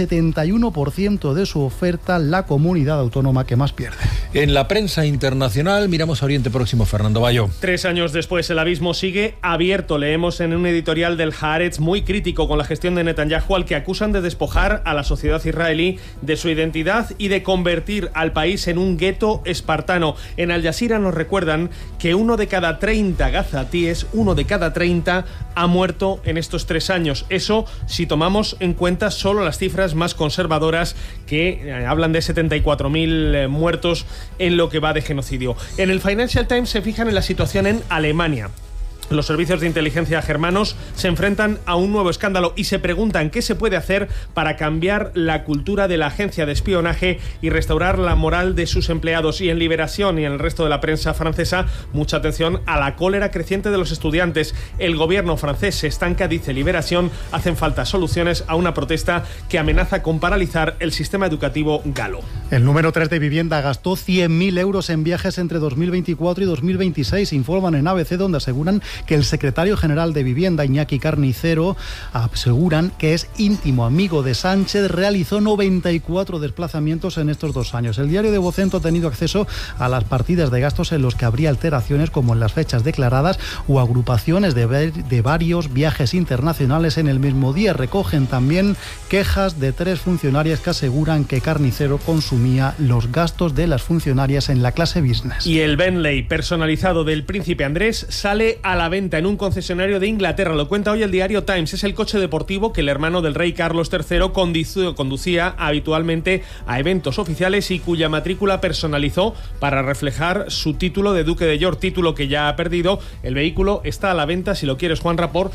71% de su oferta, la comunidad autónoma que más pierde. En la prensa internacional miramos a Oriente Próximo, Fernando Bayo. 3 años después, el abismo sigue abierto. Leemos en un editorial del Haaretz muy crítico con la gestión de Netanyahu, al que acusan de despojar a la sociedad israelí de su identidad y de convertir al país en un gueto espartano. En Al Jazeera nos recuerdan que 1 de cada 30 gazatíes, 1 de cada 30 ha muerto en estos 3 años. Eso si tomamos en cuenta solo las cifras más conservadoras, que hablan de 74.000 muertos en lo que va de genocidio. En el Financial Times se fijan en la situación en Alemania. Los servicios de inteligencia germanos se enfrentan a un nuevo escándalo y se preguntan qué se puede hacer para cambiar la cultura de la agencia de espionaje y restaurar la moral de sus empleados. Y en Liberación y en el resto de la prensa francesa, mucha atención a la cólera creciente de los estudiantes. El gobierno francés se estanca, dice Liberación, hacen falta soluciones a una protesta que amenaza con paralizar el sistema educativo galo. El número 3 de Vivienda gastó 100.000 euros en viajes entre 2024 y 2026, informan en ABC, donde aseguran que el secretario general de Vivienda, Iñaki Carnicero, aseguran que es íntimo amigo de Sánchez, realizó 94 desplazamientos en estos 2 años. El diario de Vocento ha tenido acceso a las partidas de gastos en los que habría alteraciones, como en las fechas declaradas o agrupaciones de varios viajes internacionales en el mismo día. Recogen también quejas de 3 funcionarias que aseguran que Carnicero consumía los gastos de las funcionarias en la clase business. Y el Bentley personalizado del príncipe Andrés sale a la venta en un concesionario de Inglaterra. Lo cuenta hoy el diario Times. Es el coche deportivo que el hermano del rey Carlos III conducía habitualmente a eventos oficiales y cuya matrícula personalizó para reflejar su título de Duque de York, título que ya ha perdido. El vehículo está a la venta, si lo quieres, Juanra, por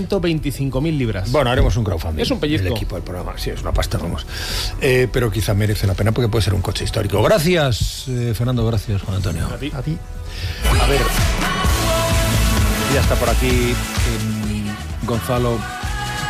125.000 libras. Bueno, haremos un crowdfunding. Es un pellizco. El equipo del programa, sí, es una pasta, vamos. Pero quizá merece la pena porque puede ser un coche histórico. Gracias, Fernando, gracias, Juan Antonio. A ti. A ti. A ver, ya está por aquí Gonzalo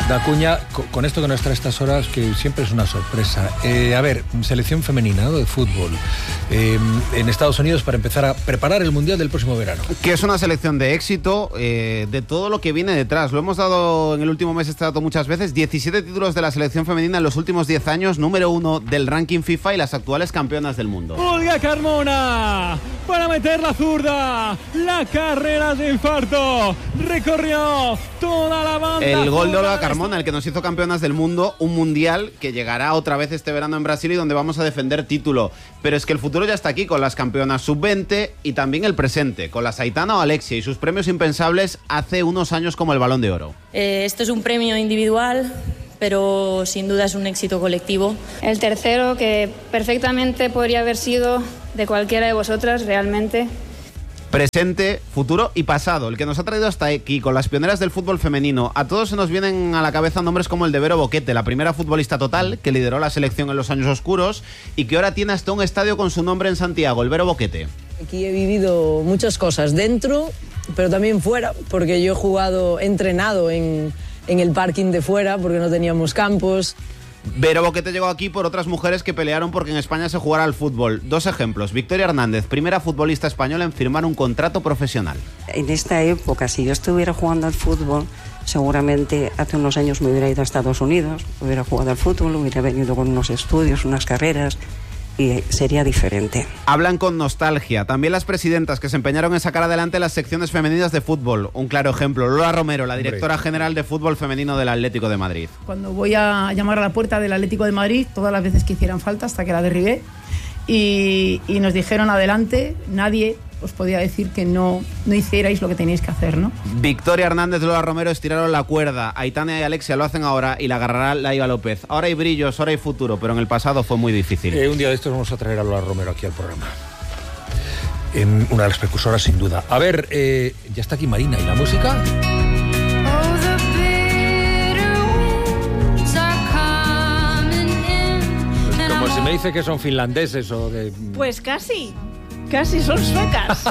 Da Cuña, con esto que nos trae estas horas, que siempre es una sorpresa. A ver, selección femenina, ¿no?, de fútbol en Estados Unidos para empezar a preparar el Mundial del próximo verano. Que es una selección de éxito, de todo lo que viene detrás. Lo hemos dado en el último mes, este dato muchas veces. 17 títulos de la selección femenina en los últimos 10 años, número 1 del ranking FIFA y las actuales campeonas del mundo. Olga Carmona para meter la zurda, la carrera de infarto, recorrió toda la banda. El gol de Olga Carmona, el que nos hizo campeonas del mundo, un mundial que llegará otra vez este verano en Brasil y donde vamos a defender título. Pero es que el futuro ya está aquí con las campeonas sub-20 y también el presente, con las Aitana o Alexia y sus premios impensables hace unos años como el Balón de Oro. Esto es un premio individual, pero sin duda es un éxito colectivo. El tercero, que perfectamente podría haber sido de cualquiera de vosotras realmente. Presente, futuro y pasado, el que nos ha traído hasta aquí con las pioneras del fútbol femenino. A todos se nos vienen a la cabeza nombres como el de Vero Boquete, la primera futbolista total que lideró la selección en los años oscuros y que ahora tiene hasta un estadio con su nombre en Santiago, el Vero Boquete. Aquí he vivido muchas cosas dentro, pero también fuera, porque yo he entrenado en el parking de fuera porque no teníamos campos. Vero Boquete llegó aquí por otras mujeres que pelearon porque en España se jugara al fútbol. Dos ejemplos. Victoria Hernández, primera futbolista española en firmar un contrato profesional. En esta época, si yo estuviera jugando al fútbol, seguramente hace unos años me hubiera ido a Estados Unidos, hubiera jugado al fútbol, hubiera venido con unos estudios, unas carreras, y sería diferente. Hablan con nostalgia. También las presidentas que se empeñaron en sacar adelante las secciones femeninas de fútbol. Un claro ejemplo, Lola Romero, la directora general de fútbol femenino del Atlético de Madrid. Cuando voy a llamar a la puerta del Atlético de Madrid, todas las veces que hicieran falta, hasta que la derribé, y nos dijeron adelante, nadie os podía decir que no hicierais lo que teníais que hacer, ¿no? Victoria Hernández y Lola Romero estiraron la cuerda. Aitana y Alexia lo hacen ahora y la agarrará Laiva López. Ahora hay brillos, ahora hay futuro, pero en el pasado fue muy difícil. Un día de estos vamos a traer a Lola Romero aquí al programa. Una de las precursoras, sin duda. A ver, ya está aquí Marina. ¿Y la música? Pues como si me dice que son finlandeses o de... Pues casi son suecas.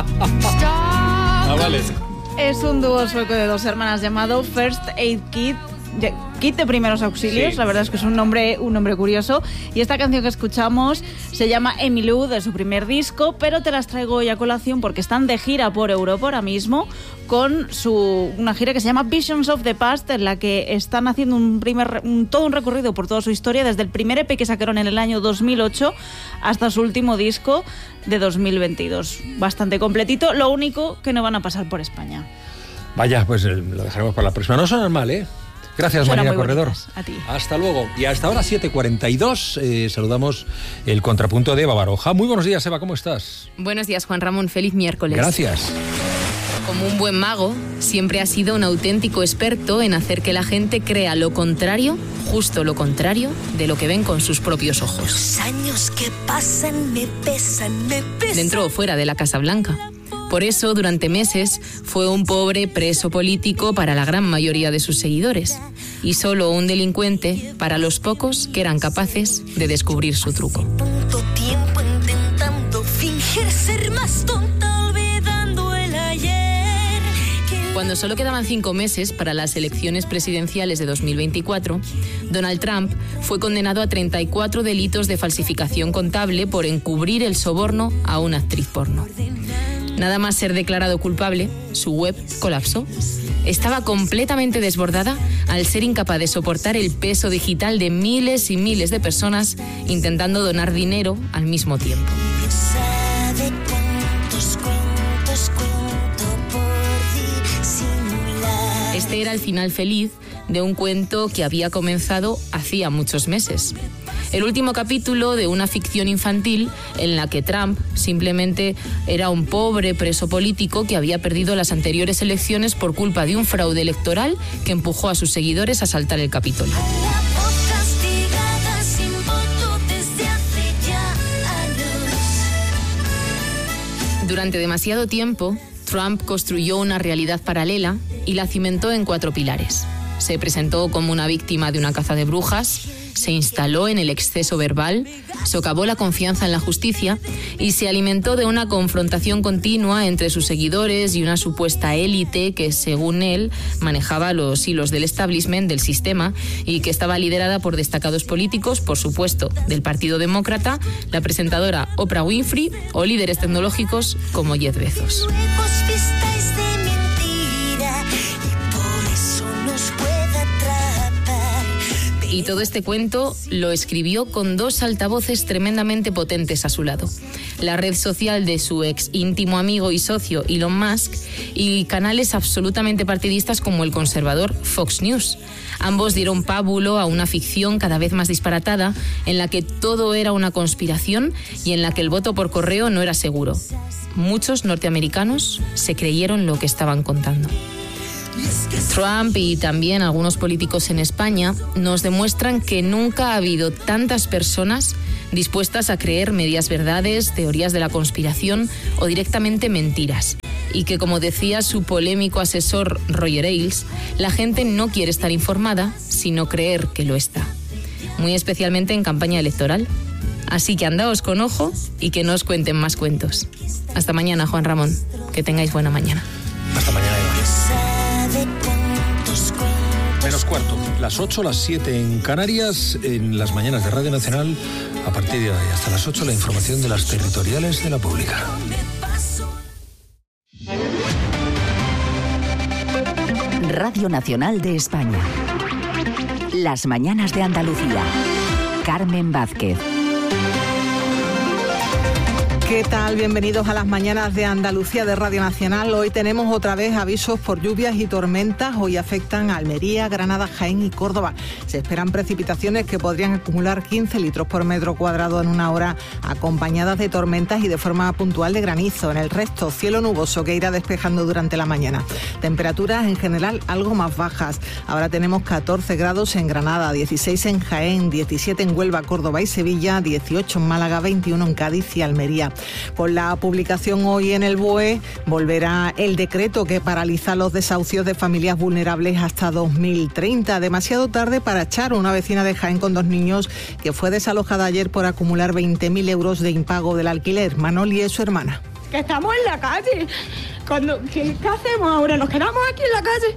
Vale. Es un dúo sueco de dos hermanas llamado First Aid Kit. Kit de primeros auxilios, sí. La verdad es que es un nombre curioso. Y esta canción que escuchamos se llama Emmylou, de su primer disco, pero te las traigo hoy a colación porque están de gira por Europa ahora mismo con una gira que se llama Visions of the Past, en la que están haciendo todo un recorrido por toda su historia, desde el primer EP que sacaron en el año 2008 hasta su último disco de 2022. Bastante completito, lo único que no van a pasar por España. Vaya, pues lo dejaremos para la próxima. No suenan mal, ¿eh? Gracias, Marina Corredor. A ti. Hasta luego. Y hasta ahora 7:42 saludamos el contrapunto de Eva Baroja. Muy buenos días, Eva, ¿cómo estás? Buenos días, Juan Ramón. Feliz miércoles. Gracias. Como un buen mago, siempre ha sido un auténtico experto en hacer que la gente crea lo contrario, justo lo contrario, de lo que ven con sus propios ojos. Los años que pasan me pesan, me pesan. Dentro o fuera de la Casa Blanca. Por eso, durante meses, fue un pobre preso político para la gran mayoría de sus seguidores y solo un delincuente para los pocos que eran capaces de descubrir su truco. Tanto tiempo intentando fingir ser más tonta, olvidando el ayer. Cuando solo quedaban 5 meses para las elecciones presidenciales de 2024, Donald Trump fue condenado a 34 delitos de falsificación contable por encubrir el soborno a una actriz porno. Nada más ser declarado culpable, su web colapsó. Estaba completamente desbordada al ser incapaz de soportar el peso digital de miles y miles de personas intentando donar dinero al mismo tiempo. Este era el final feliz de un cuento que había comenzado hacía muchos meses. El último capítulo de una ficción infantil en la que Trump simplemente era un pobre preso político que había perdido las anteriores elecciones por culpa de un fraude electoral que empujó a sus seguidores a asaltar el Capitolio. Durante demasiado tiempo, Trump construyó una realidad paralela y la cimentó en 4 pilares. Se presentó como una víctima de una caza de brujas, se instaló en el exceso verbal, socavó la confianza en la justicia y se alimentó de una confrontación continua entre sus seguidores y una supuesta élite que, según él, manejaba los hilos del establishment del sistema y que estaba liderada por destacados políticos, por supuesto, del Partido Demócrata, la presentadora Oprah Winfrey o líderes tecnológicos como Jeff Bezos. Y todo este cuento lo escribió con 2 altavoces tremendamente potentes a su lado. La red social de su ex íntimo amigo y socio Elon Musk y canales absolutamente partidistas como el conservador Fox News. Ambos dieron pábulo a una ficción cada vez más disparatada en la que todo era una conspiración y en la que el voto por correo no era seguro. Muchos norteamericanos se creyeron lo que estaban contando. Trump y también algunos políticos en España nos demuestran que nunca ha habido tantas personas dispuestas a creer medias verdades, teorías de la conspiración o directamente mentiras. Y que, como decía su polémico asesor Roger Ailes, la gente no quiere estar informada, sino creer que lo está. Muy especialmente en campaña electoral. Así que andaos con ojo y que no os cuenten más cuentos. Hasta mañana, Juan Ramón. Que tengáis buena mañana. Hasta mañana, Eva. Menos cuarto, las 8, las 7 en Canarias, en las mañanas de Radio Nacional. A partir de hoy hasta las 8, la información de las territoriales de la pública. Radio Nacional de España. Las mañanas de Andalucía. Carmen Vázquez. ¿Qué tal? Bienvenidos a las mañanas de Andalucía de Radio Nacional. Hoy tenemos otra vez avisos por lluvias y tormentas. Hoy afectan a Almería, Granada, Jaén y Córdoba. Se esperan precipitaciones que podrían acumular 15 litros por metro cuadrado en una hora, acompañadas de tormentas y de forma puntual de granizo. En el resto, cielo nuboso que irá despejando durante la mañana. Temperaturas en general algo más bajas. Ahora tenemos 14 grados en Granada, 16 en Jaén, 17 en Huelva, Córdoba y Sevilla, 18 en Málaga, 21 en Cádiz y Almería. Con la publicación hoy en el BOE volverá el decreto que paraliza los desahucios de familias vulnerables hasta 2030. Demasiado tarde para echar a una vecina de Jaén con 2 niños que fue desalojada ayer por acumular 20.000 euros de impago del alquiler. Manoli es su hermana. Que estamos en la calle. ¿Qué hacemos ahora? ¿Nos quedamos aquí en la calle?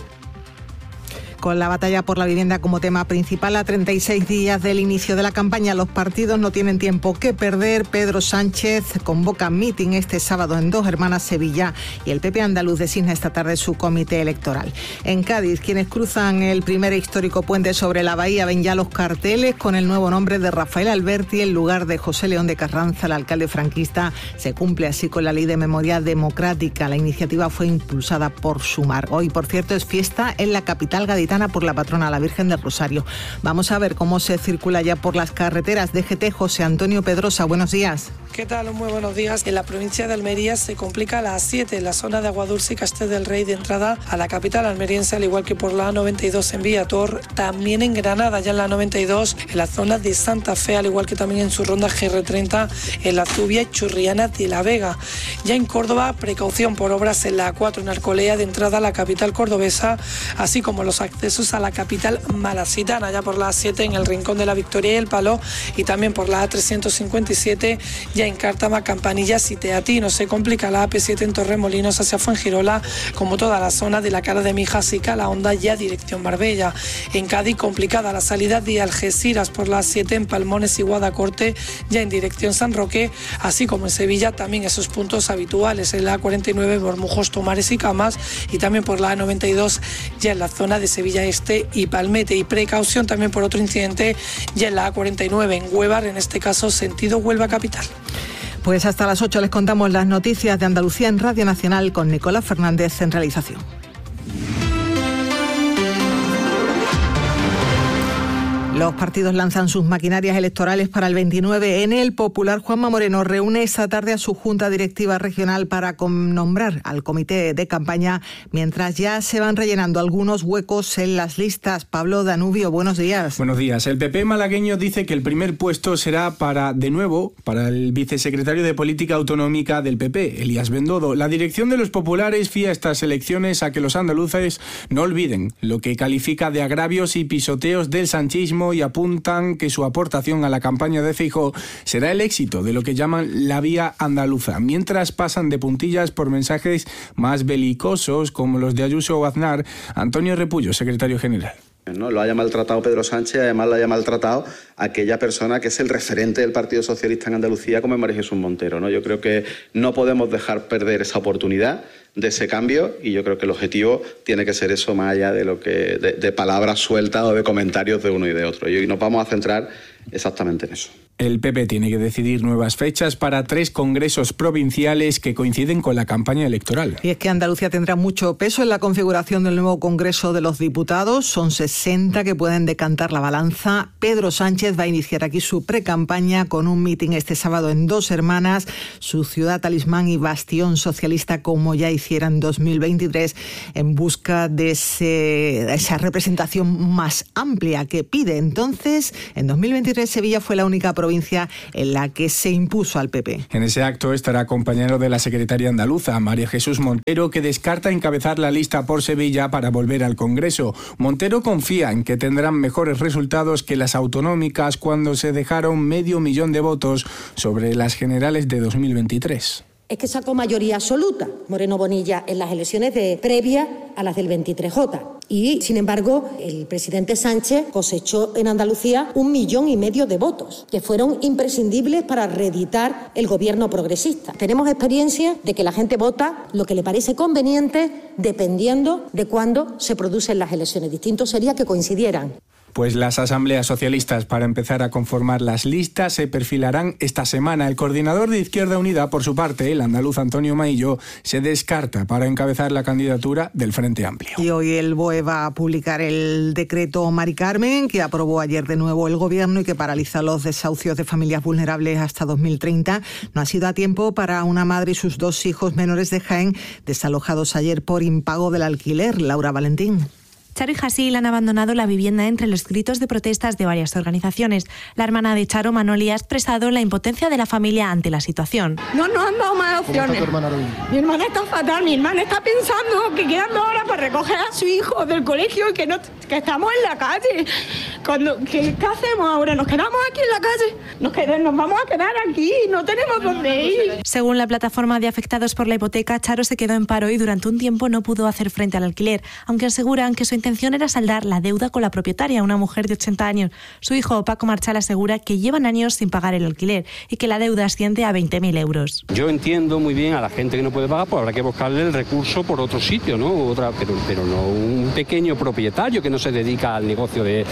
Con la batalla por la vivienda como tema principal a 36 días del inicio de la campaña, los partidos no tienen tiempo que perder. Pedro Sánchez convoca meeting este sábado en Dos Hermanas, Sevilla, y el PP andaluz designa esta tarde su comité electoral. En Cádiz, quienes cruzan el primer histórico puente sobre la bahía ven ya los carteles con el nuevo nombre de Rafael Alberti en lugar de José León de Carranza, el alcalde franquista. Se cumple así con la ley de memoria democrática. La iniciativa fue impulsada por Sumar. Hoy, por cierto, es fiesta en la capital gaditana por la patrona, la Virgen del Rosario. Vamos a ver cómo se circula ya por las carreteras. DGT, José Antonio Pedrosa, buenos días. ¿Qué tal? Muy buenos días. En la provincia de Almería se complica la A7, en la zona de Aguadulce y Castel del Rey, de entrada a la capital almeriense, al igual que por la A92 en Villator. También en Granada, ya en la 92, en la zona de Santa Fe, al igual que también en su ronda GR30, en la Zubia y Churriana de la Vega. Ya en Córdoba, precaución por obras en la A4 en Arcolea, de entrada a la capital cordobesa, así como los accesos a la capital malacitana, ya por la A7 en el Rincón de la Victoria y el Palo, y también por la A357, ya en Cártama, Campanillas y Teatino. Se complica la AP7 en Torremolinos hacia Fuengirola, como toda la zona de la Cara de Mijas y Calahonda, ya dirección Marbella. En Cádiz, complicada la salida de Algeciras por la A7 en Palmones y Guadacorte, ya en dirección San Roque, así como en Sevilla también esos puntos habituales, en la A49 Bormujos, Tomares y Camas, y también por la A92 ya en la zona de Sevilla Este y Palmete. Y precaución también por otro incidente ya en la A49 en Huévar, en este caso sentido Huelva capital. Pues hasta las 8 les contamos las noticias de Andalucía en Radio Nacional con Nicolás Fernández en realización. Los partidos lanzan sus maquinarias electorales para el 29. En el Popular, Juanma Moreno reúne esta tarde a su Junta Directiva Regional para nombrar al comité de campaña, mientras ya se van rellenando algunos huecos en las listas. Pablo Danubio, buenos días. Buenos días. El PP malagueño dice que el primer puesto será para el vicesecretario de Política Autonómica del PP, Elías Bendodo. La dirección de los populares fía estas elecciones a que los andaluces no olviden lo que califica de agravios y pisoteos del sanchismo Podemos y apuntan que su aportación a la campaña de Feijóo será el éxito de lo que llaman la vía andaluza, mientras pasan de puntillas por mensajes más belicosos como los de Ayuso o Aznar. Antonio Repullo, secretario general. ¿No? Lo haya maltratado Pedro Sánchez, además lo haya maltratado aquella persona que es el referente del Partido Socialista en Andalucía, como es María Jesús Montero, ¿no? Yo creo que no podemos dejar perder esa oportunidad de ese cambio, y yo creo que el objetivo tiene que ser eso, más allá de lo que de palabras sueltas o de comentarios de uno y de otro. Y nos vamos a centrar exactamente en eso. El PP tiene que decidir nuevas fechas para 3 congresos provinciales que coinciden con la campaña electoral. Y es que Andalucía tendrá mucho peso en la configuración del nuevo Congreso de los Diputados. Son 60 que pueden decantar la balanza. Pedro Sánchez va a iniciar aquí su precampaña con un mitin este sábado en Dos Hermanas, su ciudad talismán y bastión socialista, como ya hiciera en 2023, en busca de esa representación más amplia que pide. Entonces, en 2023 Sevilla fue la única provincia en la que se impuso al PP. En ese acto estará acompañado de la secretaria andaluza, María Jesús Montero, que descarta encabezar la lista por Sevilla para volver al Congreso. Montero confía en que tendrán mejores resultados que las autonómicas cuando se dejaron 500.000 de votos sobre las generales de 2023. Es que sacó mayoría absoluta Moreno Bonilla en las elecciones previas a las del 23J. Y, sin embargo, el presidente Sánchez cosechó en Andalucía 1,5 millones de votos, que fueron imprescindibles para reeditar el gobierno progresista. Tenemos experiencia de que la gente vota lo que le parece conveniente dependiendo de cuándo se producen las elecciones. Distinto sería que coincidieran. Pues las asambleas socialistas para empezar a conformar las listas se perfilarán esta semana. El coordinador de Izquierda Unida, por su parte, el andaluz Antonio Maillo, se descarta para encabezar la candidatura del Frente Amplio. Y hoy el BOE va a publicar el decreto Mari Carmen, que aprobó ayer de nuevo el Gobierno y que paraliza los desahucios de familias vulnerables hasta 2030. No ha sido a tiempo para una madre y sus 2 hijos menores de Jaén, desalojados ayer por impago del alquiler. Laura Valentín. Charo y Jasil han abandonado la vivienda entre los gritos de protestas de varias organizaciones. La hermana de Charo, Manoli, ha expresado la impotencia de la familia ante la situación. No nos han dado más opciones. ¿Cómo está tu hermana hoy? Mi hermana está fatal, mi hermana está pensando que quedan 2 horas para recoger a su hijo del colegio y que estamos en la calle. ¿Qué hacemos ahora? ¿Nos quedamos aquí en la calle? Nos vamos a quedar aquí, no tenemos dónde ir. Según la plataforma de afectados por la hipoteca, Charo se quedó en paro y durante un tiempo no pudo hacer frente al alquiler, aunque aseguran que su intención era saldar la deuda con la propietaria, una mujer de 80 años. Su hijo, Paco Marchal, asegura que llevan años sin pagar el alquiler y que la deuda asciende a 20.000 euros. Yo entiendo muy bien a la gente que no puede pagar, pues habrá que buscarle el recurso por otro sitio, ¿no? Pero no un pequeño propietario que no se dedica al negocio de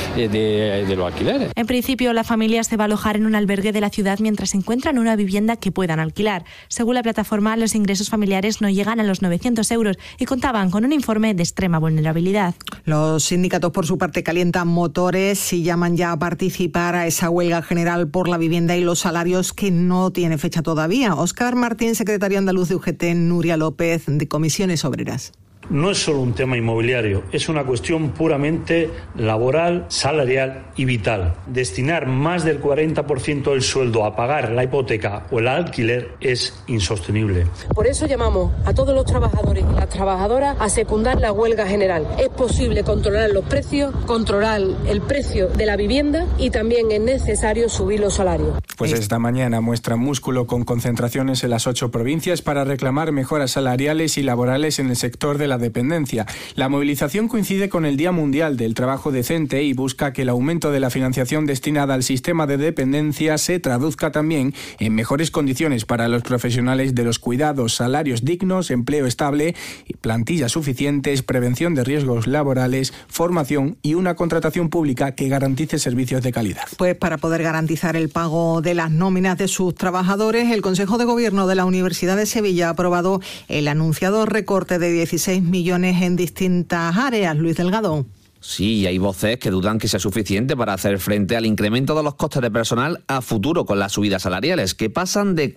los alquileres. En principio, la familia se va a alojar en un albergue de la ciudad mientras encuentran una vivienda que puedan alquilar. Según la plataforma, los ingresos familiares no llegan a los 900 euros y contaban con un informe de extrema vulnerabilidad. Los sindicatos, por su parte, calientan motores y llaman ya a participar a esa huelga general por la vivienda y los salarios que no tiene fecha todavía. Óscar Martín, secretario andaluz de UGT, Nuria López, de Comisiones Obreras. No es solo un tema inmobiliario, es una cuestión puramente laboral, salarial y vital. Destinar más del 40% del sueldo a pagar la hipoteca o el alquiler es insostenible. Por eso llamamos a todos los trabajadores y las trabajadoras a secundar la huelga general. Es posible controlar los precios, controlar el precio de la vivienda y también es necesario subir los salarios. Pues esta mañana muestran músculo con concentraciones en las 8 provincias para reclamar mejoras salariales y laborales en el sector de la dependencia. La movilización coincide con el Día Mundial del Trabajo Decente y busca que el aumento de la financiación destinada al sistema de dependencia se traduzca también en mejores condiciones para los profesionales de los cuidados, salarios dignos, empleo estable, plantillas suficientes, prevención de riesgos laborales, formación y una contratación pública que garantice servicios de calidad. Pues para poder garantizar el pago de las nóminas de sus trabajadores, el Consejo de Gobierno de la Universidad de Sevilla ha aprobado el anunciado recorte de 16 millones en distintas áreas. Luis Delgado. Sí, hay voces que dudan que sea suficiente para hacer frente al incremento de los costes de personal a futuro con las subidas salariales, que pasan de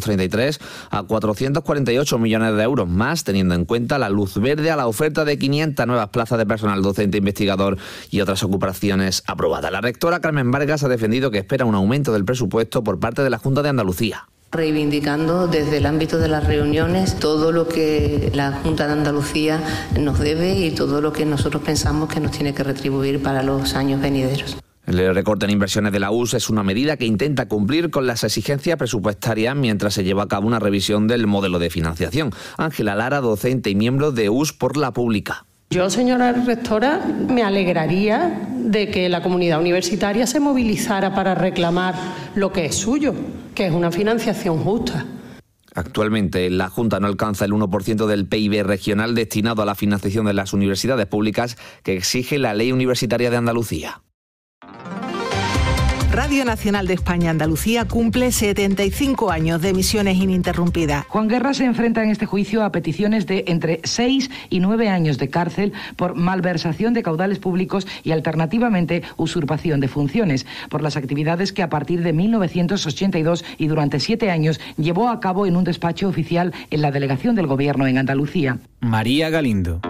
433 a 448 millones de euros más, teniendo en cuenta la luz verde a la oferta de 500 nuevas plazas de personal docente investigador y otras ocupaciones aprobadas. La rectora Carmen Vargas ha defendido que espera un aumento del presupuesto por parte de la Junta de Andalucía. Reivindicando desde el ámbito de las reuniones todo lo que la Junta de Andalucía nos debe y todo lo que nosotros pensamos que nos tiene que retribuir para los años venideros. El recorte en inversiones de la US es una medida que intenta cumplir con las exigencias presupuestarias mientras se lleva a cabo una revisión del modelo de financiación. Ángela Lara, docente y miembro de US por la Pública. Yo, señora rectora, me alegraría de que la comunidad universitaria se movilizara para reclamar lo que es suyo, que es una financiación justa. Actualmente la Junta no alcanza el 1% del PIB regional destinado a la financiación de las universidades públicas que exige la Ley Universitaria de Andalucía. Radio Nacional de España Andalucía cumple 75 años de emisiones ininterrumpidas. Juan Guerra se enfrenta en este juicio a peticiones de entre 6 y 9 años de cárcel por malversación de caudales públicos y alternativamente usurpación de funciones, por las actividades que a partir de 1982 y durante 7 años llevó a cabo en un despacho oficial en la delegación del Gobierno en Andalucía. María Galindo.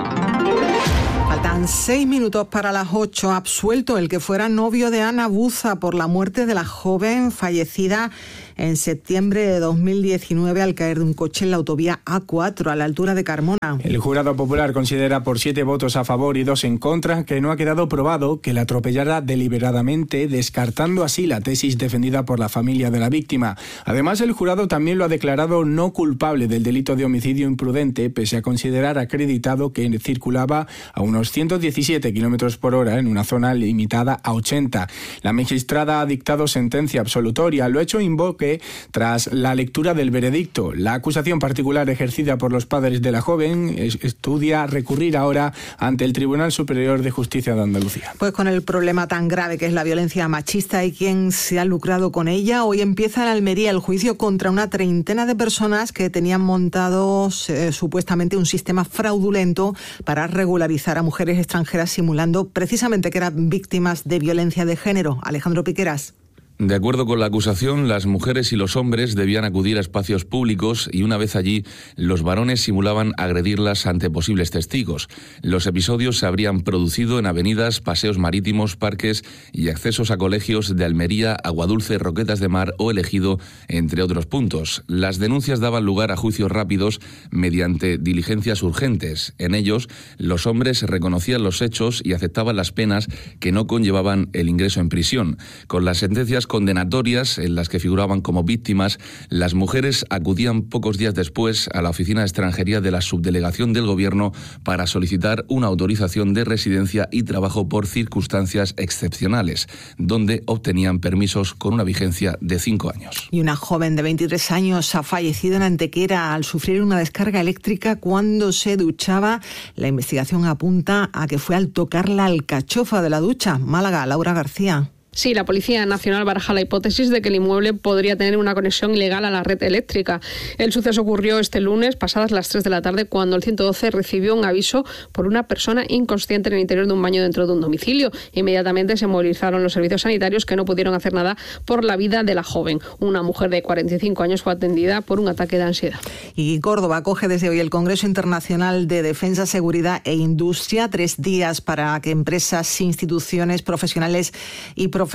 Faltan 6 minutos para las 8. Absuelto el que fuera novio de Ana Buza por la muerte de la joven fallecida en septiembre de 2019 al caer de un coche en la autovía A4 a la altura de Carmona. El jurado popular considera por 7 votos a favor y 2 en contra que no ha quedado probado que la atropellara deliberadamente, descartando así la tesis defendida por la familia de la víctima. Además, el jurado también lo ha declarado no culpable del delito de homicidio imprudente, pese a considerar acreditado que circulaba a unos 117 kilómetros por hora en una zona limitada a 80. La magistrada ha dictado sentencia absolutoria. Lo hecho invoque tras la lectura del veredicto. La acusación particular ejercida por los padres de la joven estudia recurrir ahora ante el Tribunal Superior de Justicia de Andalucía. Pues con el problema tan grave que es la violencia machista y quien se ha lucrado con ella, hoy empieza en Almería el juicio contra una treintena de personas que tenían montado supuestamente un sistema fraudulento para regularizar a mujeres extranjeras simulando precisamente que eran víctimas de violencia de género. Alejandro Piqueras. De acuerdo con la acusación, las mujeres y los hombres debían acudir a espacios públicos y una vez allí, los varones simulaban agredirlas ante posibles testigos. Los episodios se habrían producido en avenidas, paseos marítimos, parques y accesos a colegios de Almería, Aguadulce, Roquetas de Mar o El Ejido, entre otros puntos. Las denuncias daban lugar a juicios rápidos mediante diligencias urgentes. En ellos, los hombres reconocían los hechos y aceptaban las penas que no conllevaban el ingreso en prisión. Con las sentencias condenatorias en las que figuraban como víctimas, las mujeres acudían pocos días después a la Oficina de Extranjería de la Subdelegación del Gobierno para solicitar una autorización de residencia y trabajo por circunstancias excepcionales, donde obtenían permisos con una vigencia de 5 años. Y una joven de 23 años ha fallecido en Antequera al sufrir una descarga eléctrica cuando se duchaba. La investigación apunta a que fue al tocar la alcachofa de la ducha. Málaga, Laura García. Sí, la Policía Nacional baraja la hipótesis de que el inmueble podría tener una conexión ilegal a la red eléctrica. El suceso ocurrió este lunes, pasadas las 3 de la tarde, cuando el 112 recibió un aviso por una persona inconsciente en el interior de un baño dentro de un domicilio. Inmediatamente se movilizaron los servicios sanitarios que no pudieron hacer nada por la vida de la joven. Una mujer de 45 años fue atendida por un ataque de ansiedad. Y Córdoba acoge desde hoy el Congreso Internacional de Defensa, Seguridad e Industria, 3 días para que empresas, instituciones, profesionales y profesionales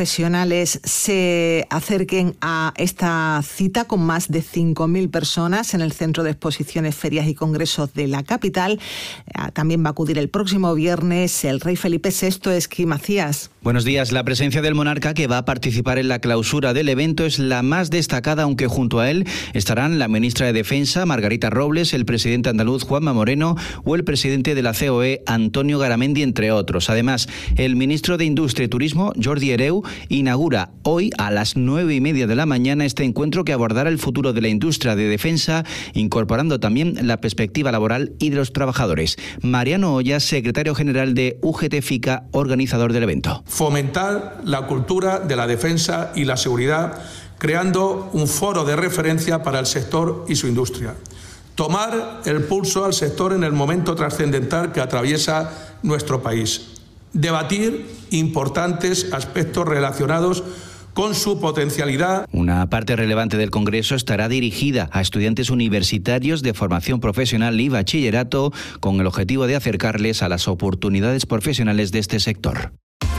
se acerquen a esta cita con más de 5.000 personas en el Centro de Exposiciones, Ferias y Congresos de la capital. También va a acudir el próximo viernes el rey Felipe VI. Esqui Macías. Buenos días. La presencia del monarca que va a participar en la clausura del evento es la más destacada, aunque junto a él estarán la ministra de Defensa, Margarita Robles, el presidente andaluz, Juanma Moreno, o el presidente de la COE, Antonio Garamendi, entre otros. Además, el ministro de Industria y Turismo, Jordi Hereu, inaugura hoy a las 9:30 de la mañana este encuentro que abordará el futuro de la industria de defensa, incorporando también la perspectiva laboral y de los trabajadores. Mariano Olla, secretario general de UGT-FICA, organizador del evento. Fomentar la cultura de la defensa y la seguridad, creando un foro de referencia para el sector y su industria. Tomar el pulso al sector en el momento trascendental que atraviesa nuestro país. Debatir importantes aspectos relacionados con su potencialidad. Una parte relevante del Congreso estará dirigida a estudiantes universitarios de formación profesional y bachillerato, con el objetivo de acercarles a las oportunidades profesionales de este sector.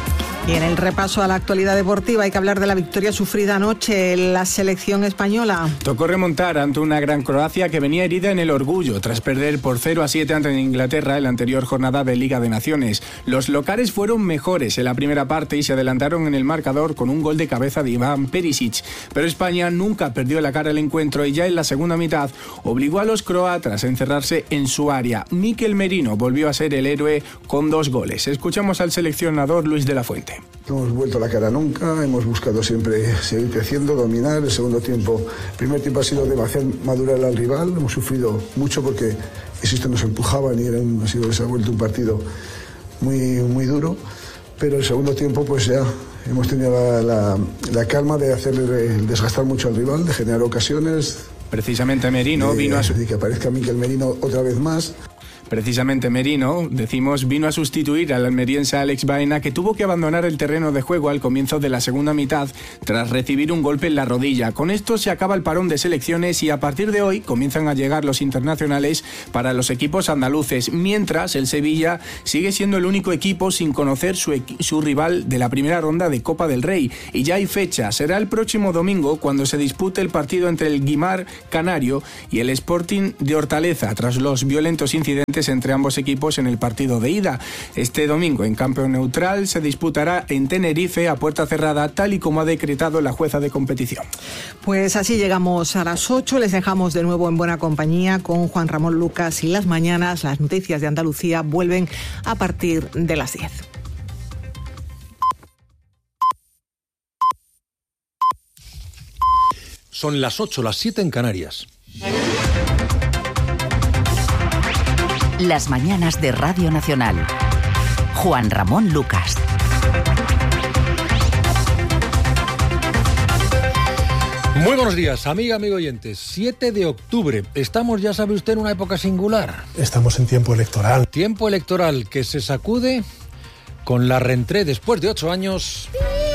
Y en el repaso a la actualidad deportiva hay que hablar de la victoria sufrida anoche en la selección española. Tocó remontar ante una gran Croacia que venía herida en el orgullo tras perder por 0-7 ante Inglaterra en la anterior jornada de Liga de Naciones. Los locales fueron mejores en la primera parte y se adelantaron en el marcador con un gol de cabeza de Iván Perisic. Pero España nunca perdió la cara al encuentro y ya en la segunda mitad obligó a los croatas a encerrarse en su área. Mikel Merino volvió a ser el héroe con 2 goles. Escuchamos al seleccionador Luis de la Fuente. No hemos vuelto la cara nunca, hemos buscado siempre seguir creciendo, dominar. El segundo tiempo, el primer tiempo ha sido de hacer madurar al rival, hemos sufrido mucho porque insisto, nos empujaban y se ha vuelto un partido muy duro, pero el segundo tiempo pues ya hemos tenido la calma de hacerle desgastar mucho al rival, de generar ocasiones. Precisamente Merino vino a que aparezca Mikel Merino otra vez más. Precisamente Merino, vino a sustituir al almeriense Alex Baena, que tuvo que abandonar el terreno de juego al comienzo de la segunda mitad tras recibir un golpe en la rodilla. Con esto se acaba el parón de selecciones y a partir de hoy comienzan a llegar los internacionales para los equipos andaluces, mientras el Sevilla sigue siendo el único equipo sin conocer su rival de la primera ronda de Copa del Rey. Y ya hay fecha, será el próximo domingo cuando se dispute el partido entre el Guimar Canario y el Sporting de Hortaleza, tras los violentos incidentes entre ambos equipos en el partido de ida. Este domingo en campo neutral se disputará en Tenerife a puerta cerrada, tal y como ha decretado la jueza de competición. Pues así llegamos a las 8, les dejamos de nuevo en buena compañía con Juan Ramón Lucas y las mañanas, las noticias de Andalucía vuelven a partir de las 10. Son las 8, las 7 en Canarias. Las mañanas de Radio Nacional. Juan Ramón Lucas. Muy buenos días, amigo oyentes. 7 de octubre. Estamos, ya sabe usted, en una época singular. Estamos en tiempo electoral. Tiempo electoral que se sacude con la rentrée después de 8 años.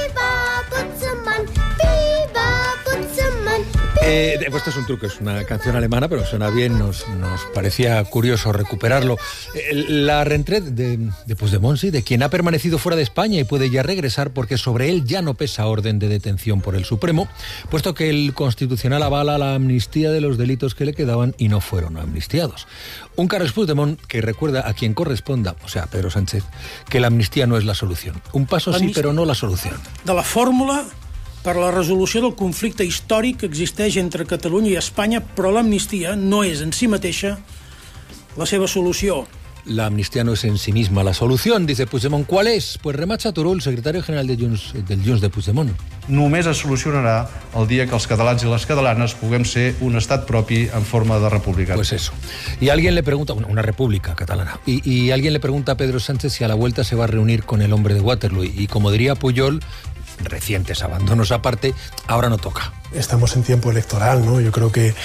Esto es un truco, es una canción alemana, pero suena bien, nos parecía curioso recuperarlo. La rentrée de Puigdemont, sí, de quien ha permanecido fuera de España y puede ya regresar porque sobre él ya no pesa orden de detención por el Supremo, puesto que el Constitucional avala la amnistía de los delitos que le quedaban y no fueron amnistiados. Un Carles Puigdemont que recuerda a quien corresponda, o sea, Pedro Sánchez, que la amnistía no es la solución. Un paso sí, però no la solució. De la fórmula per a la resolució del conflicte històric que existeix entre Catalunya i Espanya, però l'amnistia no és en si mateixa la seva solució. La amnistía no es en sí misma la solución, dice Puigdemont. ¿Cuál es? Pues Rematxa Turull, secretario general del Junts de Puigdemont. Només es solucionarà el dia que els catalans i les catalanes puguem ser un estat propi en forma de república. Pues eso. Y alguien le pregunta, una república catalana, y alguien le pregunta a Pedro Sánchez si a la vuelta se va a reunir con el hombre de Waterloo. Y como diría Pujol, recientes abandonos aparte, ahora no toca. Estamos en tiempo electoral, ¿no? Yo creo que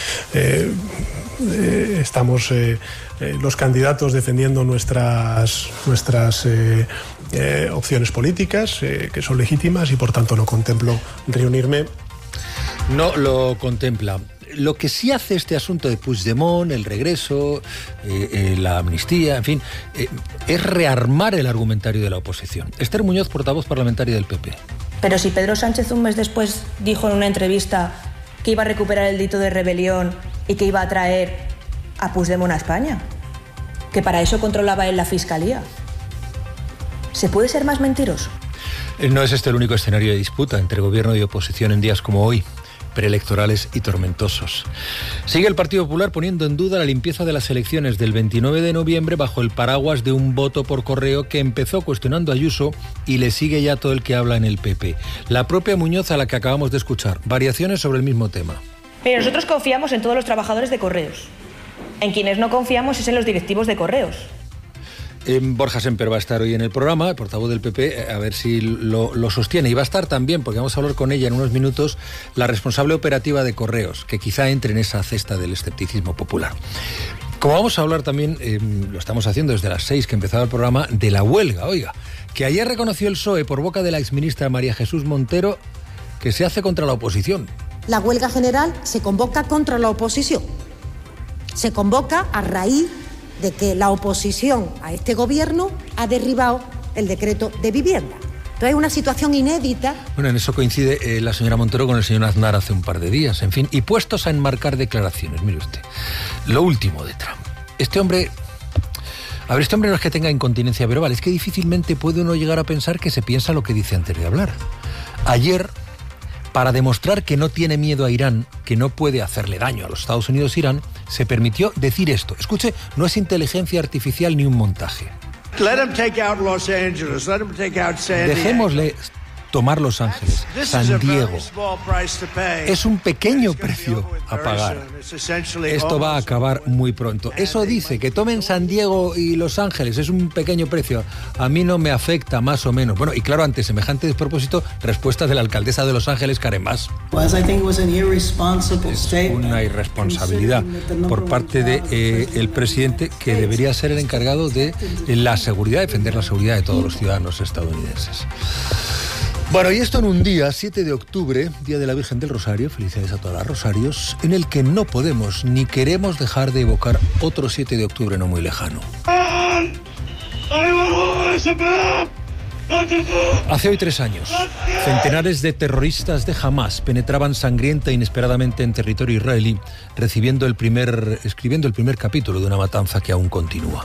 estamos los candidatos defendiendo nuestras opciones políticas, que son legítimas, y por tanto no contemplo reunirme. No lo contempla. Lo que sí hace este asunto de Puigdemont, el regreso, la amnistía, en fin, es rearmar el argumentario de la oposición. Esther Muñoz, portavoz parlamentaria del PP. Pero si Pedro Sánchez un mes después dijo en una entrevista que iba a recuperar el delito de rebelión y que iba a traer a Puigdemont a España, que para eso controlaba él la Fiscalía, ¿se puede ser más mentiroso? No es este el único escenario de disputa entre gobierno y oposición en días como hoy, preelectorales y tormentosos. Sigue el Partido Popular poniendo en duda la limpieza de las elecciones del 29 de noviembre bajo el paraguas de un voto por correo que empezó cuestionando a Ayuso y le sigue ya todo el que habla en el PP. La propia Muñoz, a la que acabamos de escuchar. Variaciones sobre el mismo tema. Pero nosotros confiamos en todos los trabajadores de Correos. En quienes no confiamos es en los directivos de Correos. Borja Semper va a estar hoy en el programa, el portavoz del PP, a ver si lo sostiene. Y va a estar también, porque vamos a hablar con ella en unos minutos, la responsable operativa de Correos, que quizá entre en esa cesta del escepticismo popular. Como vamos a hablar también, lo estamos haciendo desde las 6 que empezaba el programa, de la huelga, oiga, que ayer reconoció el PSOE por boca de la exministra María Jesús Montero que se hace contra la oposición. La huelga general se convoca contra la oposición. Se convoca a raíz de que la oposición a este gobierno ha derribado el decreto de vivienda. Entonces es una situación inédita. Bueno, en eso coincide la señora Montero con el señor Aznar hace un par de días. En fin, y puestos a enmarcar declaraciones, mire usted, lo último de Trump. Este hombre no es que tenga incontinencia verbal, es que difícilmente puede uno llegar a pensar que se piensa lo que dice antes de hablar. Ayer, para demostrar que no tiene miedo a Irán, que no puede hacerle daño a los Estados Unidos e Irán, se permitió decir esto. Escuche, no es inteligencia artificial ni un montaje. Dejémosle tomar Los Ángeles, San Diego. Es un pequeño precio a pagar. Esto va a acabar muy pronto. Eso dice, que tomen San Diego y Los Ángeles, es un pequeño precio. A mí no me afecta, más o menos. Bueno, y claro, ante semejante despropósito, respuesta de la alcaldesa de Los Ángeles, Karen Bass. Es una irresponsabilidad por parte del presidente, que debería ser el encargado de la seguridad, defender la seguridad de todos los ciudadanos estadounidenses. Bueno, y esto en un día, 7 de octubre, Día de la Virgen del Rosario, felicidades a todas las rosarios, en el que no podemos ni queremos dejar de evocar otro 7 de octubre no muy lejano. Hace hoy 3 años, centenares de terroristas de Hamás penetraban sangrienta e inesperadamente en territorio israelí, escribiendo el primer capítulo de una matanza que aún continúa.